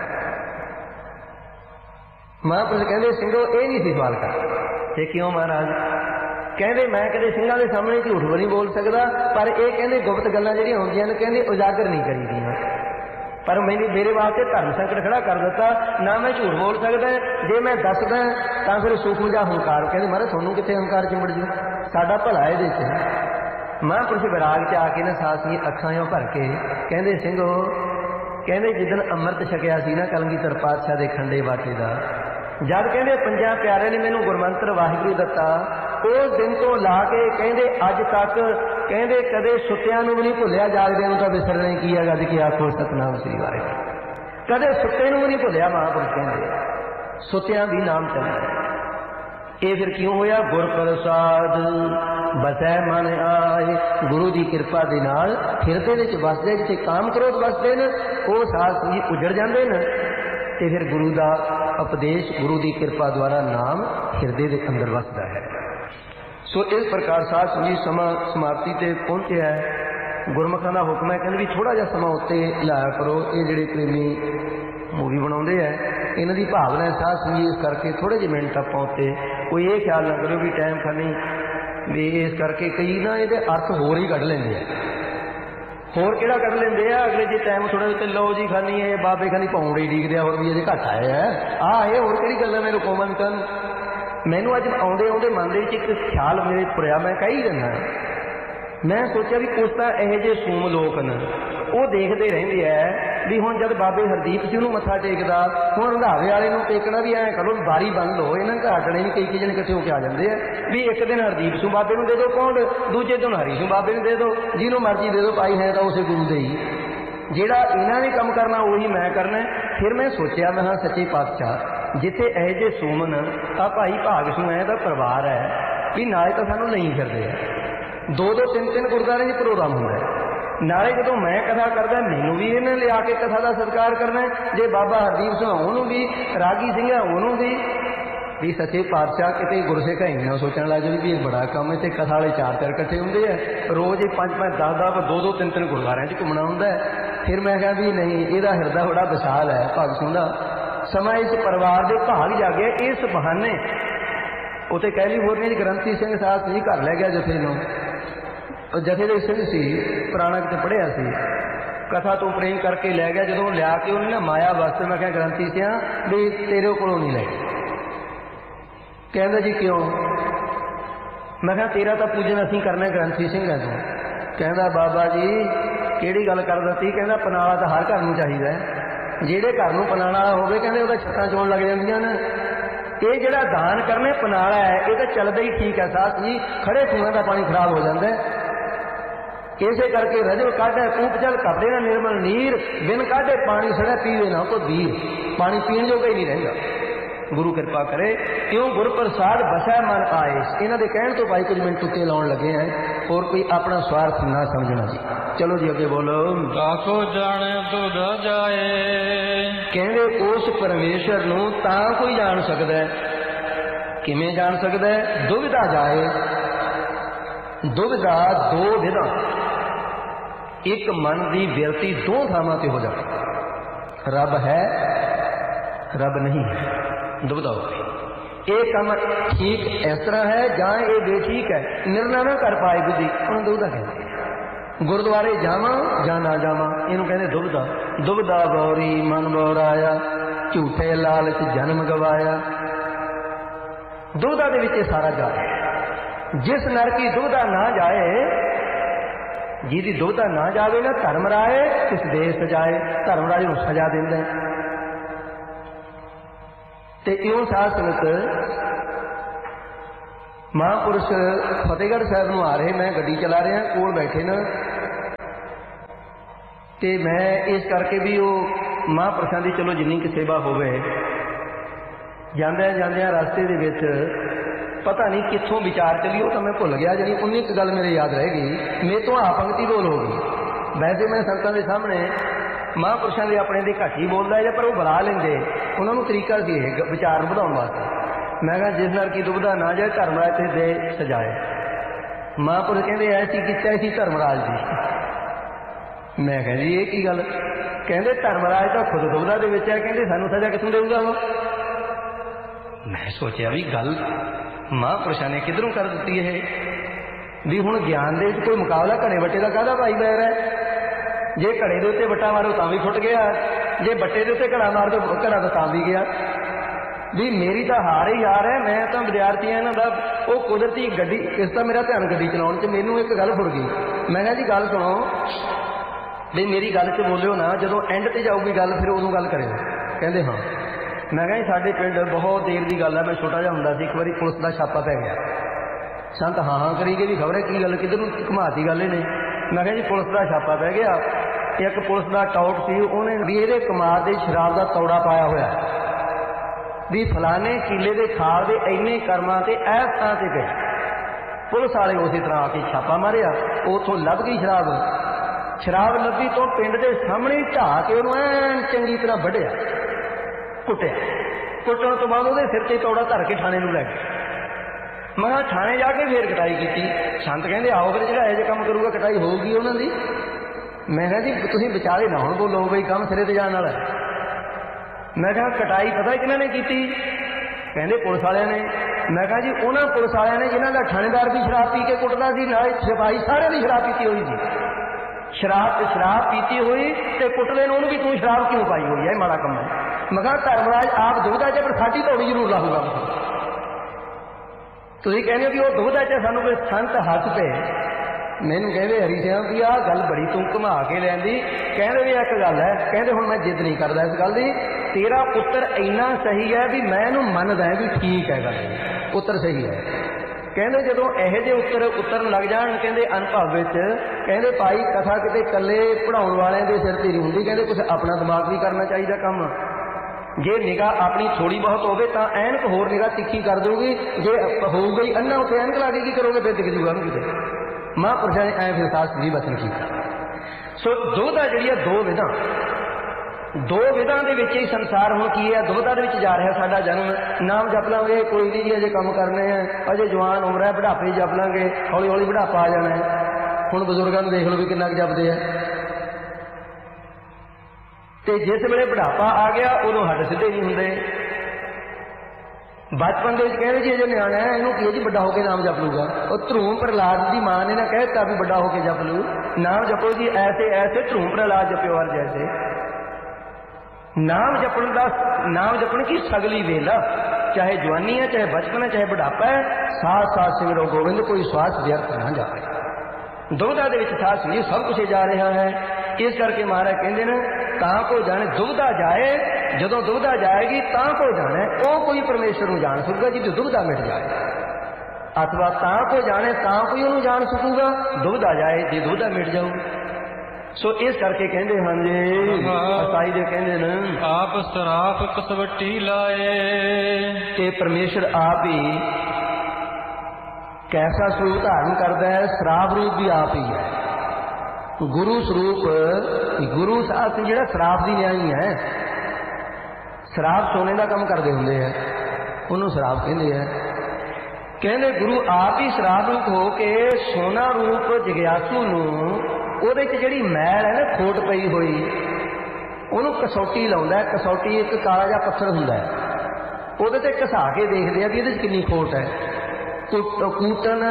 महापुरुष कहते सिंघो ये नहीं सी सवाल कर, ये क्यों महाराज? ਕਹਿੰਦੇ ਮੈਂ ਕਦੇ ਸਿੰਘਾਂ ਦੇ ਸਾਹਮਣੇ ਝੂਠ ਵੀ ਨਹੀਂ ਬੋਲ ਸਕਦਾ, ਪਰ ਇਹ ਕਹਿੰਦੇ ਗੁਪਤ ਗੱਲਾਂ ਜਿਹੜੀਆਂ ਹੁੰਦੀਆਂ ਨੇ ਕਹਿੰਦੇ ਉਜਾਗਰ ਨਹੀਂ ਕਰੀਦੀਆਂ। ਪਰ ਮੈਨੂੰ ਮੇਰੇ ਵਾਸਤੇ ਧਰਮ ਸੰਕਟ ਖੜਾ ਕਰ ਦਿੱਤਾ, ਨਾ ਮੈਂ ਝੂਠ ਬੋਲ ਸਕਦਾ, ਜੇ ਮੈਂ ਦੱਸਦਾ ਤਾਂ ਫਿਰ ਸੂਖਮ ਜਿਹਾ ਹੰਕਾਰ। ਕਹਿੰਦੇ ਮਹਾਰਾਜ ਤੁਹਾਨੂੰ ਕਿੱਥੇ ਹੰਕਾਰ ਚਿੰਬੜ ਜੂ, ਸਾਡਾ ਭਲਾ ਇਹਦੇ 'ਚ। ਮਹਾਂਪੁਰਸ਼ ਵਿਰਾਗ 'ਚ ਆ ਕੇ ਨਾ ਸਾਸ ਦੀਆਂ ਅੱਖਾਂ ਇਉਂ ਭਰ ਕੇ ਕਹਿੰਦੇ ਸਿੰਘੋ, ਕਹਿੰਦੇ ਜਿੱਦਣ ਅੰਮ੍ਰਿਤ ਛਕਿਆ ਸੀ ਨਾ ਕਲਗੀਧਰ ਪਾਤਸ਼ਾਹ ਦੇ ਖੰਡੇ ਬਾਟੇ ਦਾ, ਜਦ ਕਹਿੰਦੇ ਪੰਜਾਂ ਪਿਆਰਿਆਂ ਨੇ ਮੈਨੂੰ ਗੁਰਮੰਤਰ ਵਾਹਿਗੁਰੂ ਦਿੱਤਾ, ਉਸ ਦਿਨ ਤੋਂ ਲਾ ਕੇ ਕਹਿੰਦੇ ਅੱਜ ਤੱਕ ਕਹਿੰਦੇ ਕਦੇ ਸੁੱਤਿਆਂ ਨੂੰ ਵੀ ਨਹੀਂ ਭੁੱਲਿਆ, ਜਾਗਦਿਆਂ ਨੂੰ ਤਾਂ ਵਿਸਰਨਾ ਹੀ ਕੀ ਹੈ, ਅੱਜ ਕੀ ਆਖੋ ਸਤਿਨਾਮ ਸ੍ਰੀ ਵਾਹਿਗੁਰੂ। ਕਦੇ ਸੁੱਤੇ ਨੂੰ ਵੀ ਨਹੀਂ ਭੁੱਲਿਆ ਮਹਾਂਪੁਰਸ਼ ਕਹਿੰਦੇ, ਸੁੱਤਿਆਂ ਵੀ ਨਾਮ ਚੱਲਿਆ। ਇਹ ਫਿਰ ਕਿਉਂ ਹੋਇਆ? ਗੁਰ ਪ੍ਰਸਾਦ ਬਸੈ ਮਨ ਆਏ, ਗੁਰੂ ਦੀ ਕਿਰਪਾ ਦੇ ਨਾਲ ਹਿਰਦੇ ਵਿੱਚ ਵਸਦੇ, ਜਿੱਥੇ ਕਾਮ ਕ੍ਰੋਧ ਵਸਦੇ ਨੇ ਉਹ ਸਾਧ ਜੀ ਉਜੜ ਜਾਂਦੇ ਨੇ, ਤੇ ਫਿਰ ਗੁਰੂ ਦਾ ਉਪਦੇਸ਼, ਗੁਰੂ ਦੀ ਕਿਰਪਾ ਦੁਆਰਾ ਨਾਮ ਹਿਰਦੇ ਦੇ ਅੰਦਰ ਵਸਦਾ ਹੈ। ਸੋ ਇਸ ਪ੍ਰਕਾਰ ਸਾਧ ਸੰਗਤ ਸਮਾਂ ਸਮਾਪਤੀ ਤੇ ਪਹੁੰਚਿਆ ਹੈ। ਗੁਰਮੁਖਾਂ ਦਾ ਹੁਕਮ ਹੈ ਕਹਿੰਦੇ ਵੀ ਥੋੜਾ ਜਿਹਾ ਸਮਾਂ ਉੱਤੇ ਲਾਇਆ ਕਰੋ। ਇਹ ਜਿਹੜੇ ਪ੍ਰੇਮੀ ਮੂਵੀ ਬਣਾਉਂਦੇ ਆ ਇਹਨਾਂ ਦੀ ਭਾਵਨਾ ਹੈ ਸਾਧ ਸੰਗਤ, ਇਸ ਕਰਕੇ ਥੋੜੇ ਜਿਹੇ ਮਿੰਟ ਆਪਾਂ ਉੱਤੇ ਕੋਈ ਇਹ ਖਿਆਲ ਨਾ ਕਰਿਓ ਵੀ ਟਾਈਮ ਖਾਣੀ ਵੀ, ਇਸ ਕਰਕੇ ਕਈ ਨਾ ਇਹਦੇ ਅਰਥ ਹੋਰ ਹੀ ਕੱਢ ਲੈਂਦੇ ਆ। ਹੋਰ ਕਿਹੜਾ ਕੱਢ ਲੈਂਦੇ ਆ, ਅਗਲੇ ਜੇ ਟਾਈਮ ਥੋੜਾ ਉੱਤੇ ਲਓ ਜੀ ਖਾਨੀ ਇਹ ਬਾਬੇ ਖਾਨੀ ਪੌਂੜੇ ਡੀਕਦੇ ਆ, ਹੋਰ ਵੀ ਅਜੇ ਘੱਟ ਆਏ ਆ ਆਹ ਇਹ ਹੋਰ ਕਿਹੜੀ ਗੱਲਾਂ ਮੇਰੇ ਕੋਮਾਂ ਵੀ ਕਰਨ। ਮੈਨੂੰ ਅੱਜ ਆਉਂਦੇ ਆਉਂਦੇ ਮਨ ਦੇ ਵਿੱਚ ਇੱਕ ਖਿਆਲ ਮੇਰੇ ਤੁਰਿਆ, ਮੈਂ ਕਹੀ ਦਿੰਦਾ, ਮੈਂ ਸੋਚਿਆ ਵੀ ਕੁਛ ਤਾਂ ਇਹੋ ਜਿਹੇ ਸੂਮ ਲੋਕ ਨੇ ਉਹ ਦੇਖਦੇ ਰਹਿੰਦੇ ਆ ਵੀ ਹੁਣ ਜਦ ਬਾਬੇ ਹਰਦੀਪ ਸਿੰਘ ਨੂੰ ਮੱਥਾ ਟੇਕਦਾ, ਹੁਣ ਰੰਧਾਵੇ ਵਾਲੇ ਨੂੰ ਟੇਕਣਾ ਵੀ ਐਂ ਕਰੋ ਬਾਰੀ ਬੰਦ ਹੋ, ਇਹਨਾਂ ਘਾਟਣੇ ਵੀ ਕਈ ਕਈ ਜਣੇ ਇਕੱਠੇ ਹੋ ਕੇ ਆ ਜਾਂਦੇ ਆ ਵੀ ਇੱਕ ਦਿਨ ਹਰਦੀਪ ਸਿੰਘ ਬਾਬੇ ਨੂੰ ਦੇ ਦਿਓ ਕੌਣ, ਦੂਜੇ ਦਿਨ ਹਰੀ ਸਿੰਘ ਬਾਬੇ ਨੂੰ ਦੇ ਦਿਓ, ਜਿਹਨੂੰ ਮਰਜ਼ੀ ਦੇ ਦਿਓ, ਭਾਈ ਹੈ ਤਾਂ ਉਸੇ ਗੁਰੂ ਦੇ ਹੀ। ਜਿਹੜਾ ਇਹਨਾਂ ਨੇ ਕੰਮ ਕਰਨਾ ਉਹੀ ਮੈਂ ਕਰਨਾ। ਫਿਰ ਮੈਂ ਸੋਚਿਆ ਮੈਂ ਹਾਂ ਸੱਚੇ ਪਾਤਸ਼ਾਹ ਜਿੱਥੇ ਇਹੋ ਜਿਹੇ ਸੂਮਨ ਆ ਭਾਈ ਭਾਗ ਸਿੰਘ ਹੈ ਦਾ ਪਰਿਵਾਰ ਹੈ ਵੀ ਨਾਲੇ ਤਾਂ ਸਾਨੂੰ ਨਹੀਂ ਫਿਰਦੇ ਆ, ਦੋ ਦੋ ਤਿੰਨ ਤਿੰਨ ਗੁਰਦੁਆਰੇ 'ਚ ਪ੍ਰੋਗਰਾਮ ਹੁੰਦਾ, ਨਾਲੇ ਜਦੋਂ ਮੈਂ ਕਥਾ ਕਰਦਾ ਮੈਨੂੰ ਵੀ ਇਹਨੇ ਲਿਆ ਕੇ ਕਥਾ ਦਾ ਸਤਿਕਾਰ ਕਰਨਾ, ਜੇ ਬਾਬਾ ਹਰਦੀਪ ਸਿੰਘ ਉਹਨੂੰ ਵੀ, ਰਾਗੀ ਸਿੰਘ ਉਹਨੂੰ ਵੀ। ਵੀ ਸੱਚੇ ਪਾਤਸ਼ਾਹ ਕਿਤੇ ਗੁਰਸਿੱਖ ਇੰਨਾ ਸੋਚਣ ਲੱਗ ਜਾਂਦੇ ਵੀ ਇਹ ਬੜਾ ਕੰਮ ਹੈ, ਤੇ ਕਥਾ ਵਾਲੇ ਚਾਰ ਚਾਰ ਇਕੱਠੇ ਹੁੰਦੇ ਆ, ਰੋਜ਼ ਇਹ ਪੰਜ ਪੰਜ ਦਸ ਦਸ ਦੋ ਦੋ ਤਿੰਨ ਤਿੰਨ ਗੁਰਦੁਆਰਿਆਂ 'ਚ ਘੁੰਮਣਾ ਹੁੰਦਾ। ਫਿਰ ਮੈਂ ਕਿਹਾ ਵੀ ਨਹੀਂ, ਇਹਦਾ ਹਿਰਦਾ ਬੜਾ ਵਿਸ਼ਾਲ ਹੈ ਭਗਤ ਸਿੰਘ ਦਾ, ਸਮਾਂ ਇਸ ਪਰਿਵਾਰ ਦੇ ਭਾਗ ਜਾਗਿਆ ਇਸ ਬਹਾਨੇ। ਉੱਥੇ ਕੈਲੀਫੋਰਨੀਆ 'ਚ ਗ੍ਰੰਥੀ ਸਿੰਘ ਸਾਹਿਬ ਸੀ, ਘਰ ਲੈ ਗਿਆ ਜਥੇ ਨੂੰ, ਜਥੇ ਦੇ ਸਿੰਘ ਸੀ, ਪੁਰਾਣਾ ਕਿਤੇ ਪੜ੍ਹਿਆ ਸੀ, ਕਥਾ ਤੋਂ ਪ੍ਰੇਮ ਕਰਕੇ ਲੈ ਗਿਆ। ਜਦੋਂ ਲਿਆ ਕੇ ਉਹਨੇ ਨਾ ਮਾਇਆ ਵਾਸਤੇ, ਮੈਂ ਕਿਹਾ ਗ੍ਰੰਥੀ ਸਿਆਂ ਵੀ ਤੇਰੇ ਕੋਲੋਂ ਨਹੀਂ ਲੈ ਗਏ। ਕਹਿੰਦਾ ਜੀ ਕਿਉਂ? ਮੈਂ ਕਿਹਾ ਤੇਰਾ ਤਾਂ ਪੂਜਨ ਅਸੀਂ ਕਰਨਾ ਗ੍ਰੰਥੀ ਸਿੰਘ ਹੈ ਤੂੰ। ਕਹਿੰਦਾ ਬਾਬਾ ਜੀ ਕਿਹੜੀ ਗੱਲ ਕਰ ਦਿੱਤੀ? ਕਹਿੰਦਾ ਪਨਾਲਾ ਤਾਂ ਹਰ ਘਰ ਨੂੰ ਚਾਹੀਦਾ, ਜਿਹੜੇ ਘਰ ਨੂੰ ਪਨਾਲਾ ਵਾਲਾ ਹੋਵੇ ਕਹਿੰਦੇ ਉਹਦਾ ਛੱਤਾਂ ਚੋਣ ਲੱਗ ਜਾਂਦੀਆਂ ਨੇ। ਇਹ ਜਿਹੜਾ ਦਾਨ ਕਰਨੇ ਪਨਾਲਾ ਹੈ ਇਹ ਤਾਂ ਚੱਲਦਾ ਹੀ ਠੀਕ ਹੈ ਸਾਥ ਜੀ, ਖੜੇ ਖੂਹਾਂ ਦਾ ਪਾਣੀ ਖਰਾਬ ਹੋ ਜਾਂਦਾ। ਇਸੇ ਕਰਕੇ ਰਜਲ ਕਾਢੇ ਕੂਪ ਜਲ ਕੱਪੜੇ ਨਾ ਨਿਰਮਲ ਨੀਰ, ਬਿਨ ਕਾਢੇ ਪਾਣੀ ਸੜਾ ਪੀਵੇ ਨਾ ਕੋ ਵੀਰ, ਪਾਣੀ ਪੀਣ ਜੋਗਾ ਹੀ ਨਹੀਂ ਰਹਿੰਦਾ। ਗੁਰੂ ਕਿਰਪਾ ਕਰੇ, ਕਿਉਂ ਗੁਰ ਪ੍ਰਸਾਦ ਬਸੈ ਮਨ ਆਏ। ਇਹਨਾਂ ਦੇ ਕਹਿਣ ਤੋਂ ਭਾਈ ਕੁਝ ਮਿੰਟ ਉੱਤੇ ਲਾਉਣ ਲੱਗੇ ਹੈ, ਹੋਰ ਕੋਈ ਆਪਣਾ ਸਵਾਰਥ ਨਾ ਸਮਝਣਾ ਜੀ। ਚਲੋ ਜੀ ਅੱਗੇ ਬੋਲੋ। ਆਖੋ ਜਾਣੇ ਤੁਧ ਜਾਏ, ਕਹਿੰਦੇ ਉਸ ਪਰਮੇਸ਼ਰ ਨੂੰ ਤਾਂ ਕੋਈ ਜਾਣ ਸਕਦਾ ਹੈ। ਕਿਵੇਂ ਜਾਣ ਸਕਦਾ ਹੈ? ਦੁਵਿਧਾ ਜਾਏ। ਦੁਵਿਧਾ ਦੋ ਵਿਧਾ, ਇੱਕ ਮਨ ਦੀ ਬਿਰਤੀ ਦੋ ਥਾਵਾਂ ਤੇ ਹੋ ਜਾਵੇ, ਰੱਬ ਹੈ ਰੱਬ ਨਹੀਂ ਹੈ, ਦੁਬਿਧਾ ਹੋ ਗਈ। ਇਹ ਕੰਮ ਠੀਕ ਇਸ ਤਰ੍ਹਾਂ ਹੈ ਜਾਂ ਇਹ ਬੇਠੀਕ ਹੈ, ਨਿਰਣਾ ਨਾ ਕਰ ਪਾਏ ਬੁੱਧੀ, ਉਹਨੂੰ ਦੁਬਿਧਾ ਕਹਿੰਦੇ। ਗੁਰਦੁਆਰੇ ਜਾਵਾਂ ਜਾਂ ਨਾ ਜਾਵਾਂ, ਇਹਨੂੰ ਕਹਿੰਦੇ ਦੁਬਿਧਾ। ਦੁਬਿਧਾ ਬੌਰੀ ਮਨ ਬੌਰਾਇਆ, ਝੂਠੇ ਲਾਲਚ ਜਨਮ ਗਵਾਇਆ। ਦੁਬਿਧਾ ਦੇ ਵਿੱਚ ਇਹ ਸਾਰਾ ਜਾ ਰਿਹਾ। ਜਿਸ ਨਰ ਕੀ ਦੁਬਿਧਾ ਨਾ ਜਾਏ, ਜਿਹਦੀ ਦੁਬਿਧਾ ਨਾ ਜਾਵੇ ਨਾ ਧਰਮ ਰਾਏ ਕਿਸ ਦੇਸ਼ ਸਜਾਏ, ਧਰਮ ਰਾਜ ਨੂੰ ਸਜਾ ਦਿੰਦਾ। ਤੇ ਇਉਂ ਸਾਧ ਸੰਗਤ ਮਹਾਂਪੁਰਸ਼ ਫਤਿਹਗੜ੍ਹ ਸਾਹਿਬ ਨੂੰ ਆ ਰਹੇ, ਮੈਂ ਗੱਡੀ ਚਲਾ ਰਿਹਾ, ਕੋਲ ਬੈਠੇ ਨਾ, ਤੇ ਮੈਂ ਇਸ ਕਰਕੇ ਵੀ ਉਹ ਮਹਾਂਪੁਰਸ਼ਾਂ ਦੀ ਚਲੋ ਜਿੰਨੀ ਕਿ ਸੇਵਾ ਹੋਵੇ, ਜਾਂਦਿਆਂ ਜਾਂਦਿਆਂ ਰਸਤੇ ਦੇ ਵਿੱਚ ਪਤਾ ਨਹੀਂ ਕਿੱਥੋਂ ਵਿਚਾਰ ਚੱਲੀ, ਉਹ ਤਾਂ ਮੈਂ ਭੁੱਲ ਗਿਆ, ਜਿਹੜੀ ਉਨੀ ਇੱਕ ਗੱਲ ਮੇਰੇ ਯਾਦ ਰਹਿ ਗਈ, ਮੇਰੇ ਤੋਂ ਆ ਪੰਕਤੀ ਬੋਲ ਹੋ ਗਈ। ਵੈਸੇ ਮੈਂ ਸੰਤਾਂ ਦੇ ਸਾਹਮਣੇ ਮਹਾਂਪੁਰਸ਼ਾਂ ਦੇ ਆਪਣੇ ਦੇ ਘੱਟ ਹੀ ਬੋਲਦਾ ਜਾਂ, ਪਰ ਉਹ ਬੁਲਾ ਲੈਂਦੇ, ਉਹਨਾਂ ਨੂੰ ਤਰੀਕਾ ਸੀ ਇਹ ਵਿਚਾਰ ਵਧਾਉਣ ਵਾਸਤੇ। ਮੈਂ ਕਿਹਾ ਜਿਸ ਨਾਲ ਕੀ ਦੁਬਿਧਾ ਨਾ ਜਾਏ ਧਰਮ ਰਾਜ ਤੇ ਦੇ ਸਜਾਏ। ਮਹਾਂਪੁਰਸ਼ ਕਹਿੰਦੇ ਐਸੀ ਕੀਤਾ ਸੀ ਧਰਮ ਰਾਜ ਦੀ। ਮੈਂ ਕਿਹਾ ਜੀ ਇਹ ਕੀ ਗੱਲ? ਕਹਿੰਦੇ ਧਰਮ ਰਾਜ ਤਾਂ ਖੁਦ ਦੁਬਿਧਾ ਦੇ ਵਿੱਚ ਹੈ, ਕਹਿੰਦੇ ਸਾਨੂੰ ਸਜ਼ਾ ਕਿੱਥੋਂ ਦੇਊਗਾ ਉਹ? ਮੈਂ ਸੋਚਿਆ ਵੀ ਗੱਲ ਮਹਾਂਪੁਰਸ਼ਾਂ ਨੇ ਕਿੱਧਰੋਂ ਕਰ ਦਿੱਤੀ ਇਹ ਵੀ ਹੁਣ ਗਿਆਨ ਦੇ ਵਿੱਚ ਕੋਈ ਮੁਕਾਬਲਾ ਘੜੇ ਵੱਟੇ ਦਾ ਕਾਹਦਾ ਭਾਈ ਬੈਰ ਹੈ। ਜੇ ਘੜੇ ਦੇ ਉੱਤੇ ਵੱਟਾ ਮਾਰੋ ਤਾਂ ਵੀ ਫੁੱਟ ਗਿਆ, ਜੇ ਵੱਟੇ ਦੇ ਉੱਤੇ ਘੜਾ ਮਾਰ ਦੋ ਘੜਾ ਤਾਂ ਤਾਂ ਵੀ ਗਿਆ। ਵੀ ਮੇਰੀ ਤਾਂ ਹਾਰ ਹੀ ਹਾਰ ਹੈ। ਮੈਂ ਤਾਂ ਵਿਦਿਆਰਥੀ ਹਾਂ ਇਹਨਾਂ ਦਾ, ਉਹ ਕੁਦਰਤੀ ਗੱਡੀ ਇਸ ਦਾ ਮੇਰਾ ਧਿਆਨ ਗੱਡੀ ਚਲਾਉਣ 'ਚ। ਮੈਨੂੰ ਇੱਕ ਗੱਲ ਫੁਰ ਗਈ, ਮੈਂ ਕਿਹਾ ਜੀ ਗੱਲ ਸੁਣੋ ਵੀ ਮੇਰੀ ਗੱਲ 'ਚ ਬੋਲਿਓ ਨਾ, ਜਦੋਂ ਐਂਡ 'ਤੇ ਜਾਊਗੀ ਗੱਲ ਫਿਰ ਉਦੋਂ ਗੱਲ ਕਰਿਓ। ਕਹਿੰਦੇ ਹਾਂ। ਮੈਂ ਕਿਹਾ ਜੀ ਸਾਡੇ ਪਿੰਡ ਬਹੁਤ ਦੇਰ ਦੀ ਗੱਲ ਹੈ, ਮੈਂ ਛੋਟਾ ਜਿਹਾ ਹੁੰਦਾ ਸੀ, ਇੱਕ ਵਾਰੀ ਪੁਲਿਸ ਦਾ ਛਾਪਾ ਪੈ ਗਿਆ। ਸੰਤ ਹਾਂ ਹਾਂ ਕਰੀ ਗਏ ਵੀ ਖਬਰ ਹੈ ਕੀ ਗੱਲ, ਕਿੱਧਰ ਨੂੰ ਘੁਮਾਤੀ ਗੱਲ ਇਹਨੇ। ਮੈਂ ਕਿਹਾ ਜੀ ਪੁਲਿਸ ਦਾ ਛਾਪਾ ਪੈ ਗਿਆ। ਇੱਕ ਪੁਲਿਸ ਦਾ ਟਾਊਟ ਸੀ, ਉਹਨੇ ਵੀ ਇਹਦੇ ਕਮਾਦ ਦੇ ਸ਼ਰਾਬ ਦਾ ਤੌੜਾ ਪਾਇਆ ਹੋਇਆ ਵੀ ਫਲਾਣੇ ਕਿੱਲੇ ਦੇ ਖਾਲ ਦੇ ਇੰਨੇ ਕਰਮਾਂ ਤੇ ਇਸ ਥਾਂ ਤੇ ਗਏ। ਪੁਲਿਸ ਵਾਲੇ ਉਸੇ ਤਰ੍ਹਾਂ ਆ ਕੇ ਛਾਪਾ ਮਾਰਿਆ, ਉੱਥੋਂ ਲੱਭ ਗਈ ਸ਼ਰਾਬ। ਸ਼ਰਾਬ ਲੱਭੀ ਤੋਂ ਪਿੰਡ ਦੇ ਸਾਹਮਣੇ ਢਾਹ ਕੇ ਉਹਨੂੰ ਐਨ ਚੰਗੀ ਤਰ੍ਹਾਂ ਵੱਢਿਆ, ਕੁੱਟਿਆ। ਕੁੱਟਣ ਤੋਂ ਬਾਅਦ ਉਹਦੇ ਸਿਰ ਤੇ ਤੌੜਾ ਧਰ ਕੇ ਥਾਣੇ ਨੂੰ ਲੈ ਗਏ। ਮੈਂ ਕਿਹਾ ਥਾਣੇ ਜਾ ਕੇ ਫੇਰ ਕਟਾਈ ਕੀਤੀ। ਸੰਤ ਕਹਿੰਦੇ ਆਓ ਫਿਰ ਜਿਹੜਾ ਇਹੋ ਜਿਹਾ ਕੰਮ ਕਰੂਗਾ ਕਟਾਈ ਹੋਊਗੀ ਉਹਨਾਂ ਦੀ। ਮੈਂ ਕਿਹਾ ਜੀ ਤੁਸੀਂ ਵਿਚਾਲੇ ਨਾ ਹੁਣ ਬੋਲੋ ਬਈ ਕੰਮ ਸਿਰੇ ਤੇ ਜਾਣ ਵਾਲਾ। ਮੈਂ ਕਿਹਾ ਕਟਾਈ ਪਤਾ ਕਿਹਨਾਂ ਨੇ ਕੀਤੀ? ਕਹਿੰਦੇ ਪੁਲਿਸ ਵਾਲਿਆਂ ਨੇ। ਮੈਂ ਕਿਹਾ ਜੀ ਉਹਨਾਂ ਪੁਲਿਸ ਵਾਲਿਆਂ ਨੇ ਜਿਨ੍ਹਾਂ ਦਾ ਥਾਣੇਦਾਰ ਵੀ ਸ਼ਰਾਬ ਪੀ ਕੇ ਕੁੱਟਦਾ ਸੀ, ਨਾਲੇ ਸਿਪਾਹੀ ਸਾਰਿਆਂ ਦੀ ਸ਼ਰਾਬ ਪੀਤੀ ਹੋਈ ਸੀ। ਸ਼ਰਾਬ ਤੇ ਸ਼ਰਾਬ ਪੀਤੀ ਹੋਈ ਤੇ ਕੁੱਟਦੇ ਨੂੰ ਉਹਨੂੰ ਵੀ ਤੂੰ ਸ਼ਰਾਬ ਕਿਉਂ ਪਾਈ ਹੋਈ ਹੈ, ਇਹ ਮਾੜਾ ਕੰਮ ਹੈ। ਮੈਂ ਕਿਹਾ ਧਰਮਰਾਜ ਆਪ ਦੁਬਦਾ ਚ ਪਰ ਸਾਡੀ ਧੌੜੀ ਜ਼ਰੂਰ ਲਾਹੂਗਾ। ਤੁਸੀਂ ਕਹਿੰਦੇ ਹੋ ਕਿ ਉਹ ਦੁਬਦਾ ਚ ਸਾਨੂੰ ਕੋਈ ਸੰਤ ਹੱਥ ਤੇ। ਮੈਨੂੰ ਕਹਿੰਦੇ ਹਰੀ ਸਿੰਘ ਵੀ ਆਹ ਗੱਲ ਬੜੀ ਤੂੰ ਘੁਮਾ ਕੇ ਲੈਂਦੀ। ਕਹਿੰਦੇ ਵੀ ਇੱਕ ਗੱਲ ਹੈ, ਕਹਿੰਦੇ ਹੁਣ ਮੈਂ ਜਿੱਦ ਨਹੀਂ ਕਰਦਾ ਇਸ ਗੱਲ ਦੀ, ਤੇਰਾ ਪੁੱਤਰ ਇੰਨਾ ਸਹੀ ਹੈ ਵੀ ਮੈਂ ਇਹਨੂੰ ਮੰਨਦਾ ਵੀ ਠੀਕ ਹੈ ਗੱਲ, ਪੁੱਤਰ ਸਹੀ ਹੈ। ਕਹਿੰਦੇ ਜਦੋਂ ਇਹੋ ਜਿਹੇ ਉੱਤਰ ਉਤਰਨ ਲੱਗ ਜਾਣ ਕਹਿੰਦੇ ਅਨੁਭਵ ਵਿੱਚ, ਕਹਿੰਦੇ ਭਾਈ ਕਥਾ ਕਿਤੇ ਇਕੱਲੇ ਪੜ੍ਹਾਉਣ ਵਾਲਿਆਂ ਦੇ ਸਿਰ ਤੇ ਨਹੀਂ ਹੁੰਦੀ, ਕਹਿੰਦੇ ਕੁਛ ਆਪਣਾ ਦਿਮਾਗ ਵੀ ਕਰਨਾ ਚਾਹੀਦਾ ਕੰਮ। ਜੇ ਨਿਗਾਹ ਆਪਣੀ ਥੋੜੀ ਬਹੁਤ ਹੋਵੇ ਤਾਂ ਐਨਕ ਹੋਰ ਨਿਗਾਹ ਤਿੱਖੀ ਕਰ ਦਊਗੀ, ਜੇ ਹੋਊਗਾ ਹੀ ਅੰਨਾ ਉੱਤੇ ਐਨਕ ਲਾ ਕੇ ਕੀ ਕਰੋਗੇ, ਫਿਰ ਦਿਖ ਜੂਗਾ ਉਹਨੂੰ ਕਿਤੇ। ਮਹਾਂਪੁਰਸ਼ਾਂ ਨੇ ਐਂ ਫਿਰ ਸਾਸ ਵੀ ਬਚਨ ਕੀਤਾ। ਸੋ ਦੁਬਦਾ ਜਿਹੜੀ ਆ ਦੋ ਵਿਧਾਂ, ਦੋ ਵਿਧਾਂ ਦੇ ਵਿੱਚ ਹੀ ਸੰਸਾਰ ਹੁਣ ਕੀ ਹੈ, ਦੁਬਦਾ ਦੇ ਵਿੱਚ ਜਾ ਰਿਹਾ ਸਾਡਾ ਜਨਮ। ਨਾਮ ਜਪ ਲਾਂਗੇ ਕੋਈ ਨਹੀਂ ਜੀ, ਅਜੇ ਕੰਮ ਕਰਨੇ ਆ, ਅਜੇ ਜਵਾਨ ਉਮਰ ਹੈ, ਬੁਢਾਪੇ ਜਪ ਲਾਂਗੇ, ਹੌਲੀ ਹੌਲੀ ਬੁਢਾਪਾ ਆ ਜਾਣਾ ਹੈ। ਹੁਣ ਬਜ਼ੁਰਗਾਂ ਨੂੰ ਦੇਖ ਲਓ ਵੀ ਕਿੰਨਾ ਕੁ ਜਪਦੇ ਆ। ਤੇ ਜਿਸ ਵੇਲੇ ਬੁਢਾਪਾ ਆ ਗਿਆ ਉਦੋਂ ਹੱਡ ਸਿੱਧੇ ਨਹੀਂ ਹੁੰਦੇ। ਬਚਪਨ ਦੇ ਵਿੱਚ ਕਹਿੰਦੇ ਜੀ ਅਜੇ ਨਿਆਣਾ ਹੈ, ਇਹਨੂੰ ਕੀ ਜੀ ਵੱਡਾ ਹੋ ਕੇ ਨਾਮ ਜਪ ਲੂਗਾ। ਉਹ ਧਰੂਮ ਪ੍ਰਹਲਾਦ ਦੀ ਮਾਂ ਨੇ ਨਾ ਕਹਿ ਦਿੱਤਾ ਵੀ ਵੱਡਾ ਹੋ ਕੇ ਜਪ ਲੂ। ਨਾਮ ਜਪੋ ਜੀ ਐਸੇ ਐਸੇ ਧਰੂਮ ਪ੍ਰਹਲਾਦ ਜਪਿਓ ਹਰ ਜੈਸੇ। ਨਾਮ ਜਪਣ ਦਾ, ਨਾਮ ਜਪਣ ਕੀ ਸਗਲੀ ਵੇਲਾ, ਚਾਹੇ ਜਵਾਨੀ ਹੈ, ਚਾਹੇ ਬਚਪਨ ਹੈ, ਚਾਹੇ ਬੁਢਾਪਾ ਹੈ, ਸਾਥ ਸਾਥ ਸਿਮਰੋ ਗੋਬਿੰਦ, ਕੋਈ ਸਵਾਸ ਵਿਅਰਥ ਨਾ ਜਾਵੇ। ਦੁਬਦਾ ਦੇ ਵਿੱਚ ਸਾਥ ਜੀ ਸਭ ਕੁਛ ਜਾ ਰਿਹਾ ਹੈ। ਇਸ ਕਰਕੇ ਮਹਾਰਾਜ ਕਹਿੰਦੇ ਨੇ ਤਾਂ ਕੋ ਜਾਣੇ ਦੁਬਦਾ ਜਾਏ, ਜਦੋਂ ਦੁਬਦਾ ਜਾਏਗੀ ਤਾਂ ਕੋ ਜਾਣੇ ਉਹ ਕੋਈ ਪਰਮੇਸ਼ਰ ਨੂੰ ਜਾਣ ਸਕੂਗਾ ਜਿਹਦੀ ਦੁਬਦਾ ਮਿਟ ਜਾਏ। ਅਥਵਾ ਤਾਂ ਕੋ ਜਾਣੇ ਤਾਂ ਕੋਈ ਉਹਨੂੰ ਜਾਣ ਸਕੂਗਾ, ਦੁਬਦਾ ਜਾਏ ਜੇ ਦੁਬਦਾ ਮਿਟ ਜਾਊ। ਸੋ ਇਸ ਕਰਕੇ ਕਹਿੰਦੇ ਹਨ ਜੀ ਅਸਾਈ ਦੇ ਕਹਿੰਦੇ ਨੇ ਆਪ ਸਰਾਪ ਕਸਵੱਟੀ ਲਾਏ, ਤੇ ਪਰਮੇਸ਼ਰ ਆਪ ਹੀ ਕੈਸਾ ਸਰੂਪ ਧਾਰਨ ਕਰਦਾ ਹੈ, ਸਰਾਪ ਰੂਪ ਵੀ ਆਪ ਹੀ ਹੈ। ਗੁਰੂ ਸਰੂਪ, ਗੁਰੂ ਸਾਹਿਬ ਜਿਹੜਾ ਸਰਾਪ ਦੀ ਨਿਆਈ ਹੈ, ਸਰਾਪ ਸੋਨੇ ਦਾ ਕੰਮ ਕਰਦੇ ਹੁੰਦੇ ਹੈ, ਉਹਨੂੰ ਸਰਾਪ ਕਹਿੰਦੇ ਹੈ। ਕਹਿੰਦੇ ਗੁਰੂ ਆਪ ਹੀ ਸਰਾਪ ਰੂਪ ਹੋ ਕੇ ਸੋਨਾ ਰੂਪ ਜਗਿਆਸੂ ਨੂੰ, ਉਹਦੇ 'ਚ ਜਿਹੜੀ ਮੈਲ ਹੈ ਨਾ ਖੋਟ ਪਈ ਹੋਈ, ਉਹਨੂੰ ਕਸੌਟੀ ਲਾਉਂਦਾ। ਕਸੌਟੀ ਇੱਕ ਕਾਲਾ ਜਿਹਾ ਪੱਥਰ ਹੁੰਦਾ ਹੈ, ਉਹਦੇ ਤੇ ਘਸਾ ਕੇ ਦੇਖਦੇ ਆ ਵੀ ਇਹਦੇ 'ਚ ਕਿੰਨੀ ਖੋਟ ਹੈ। ਕੂਟਨ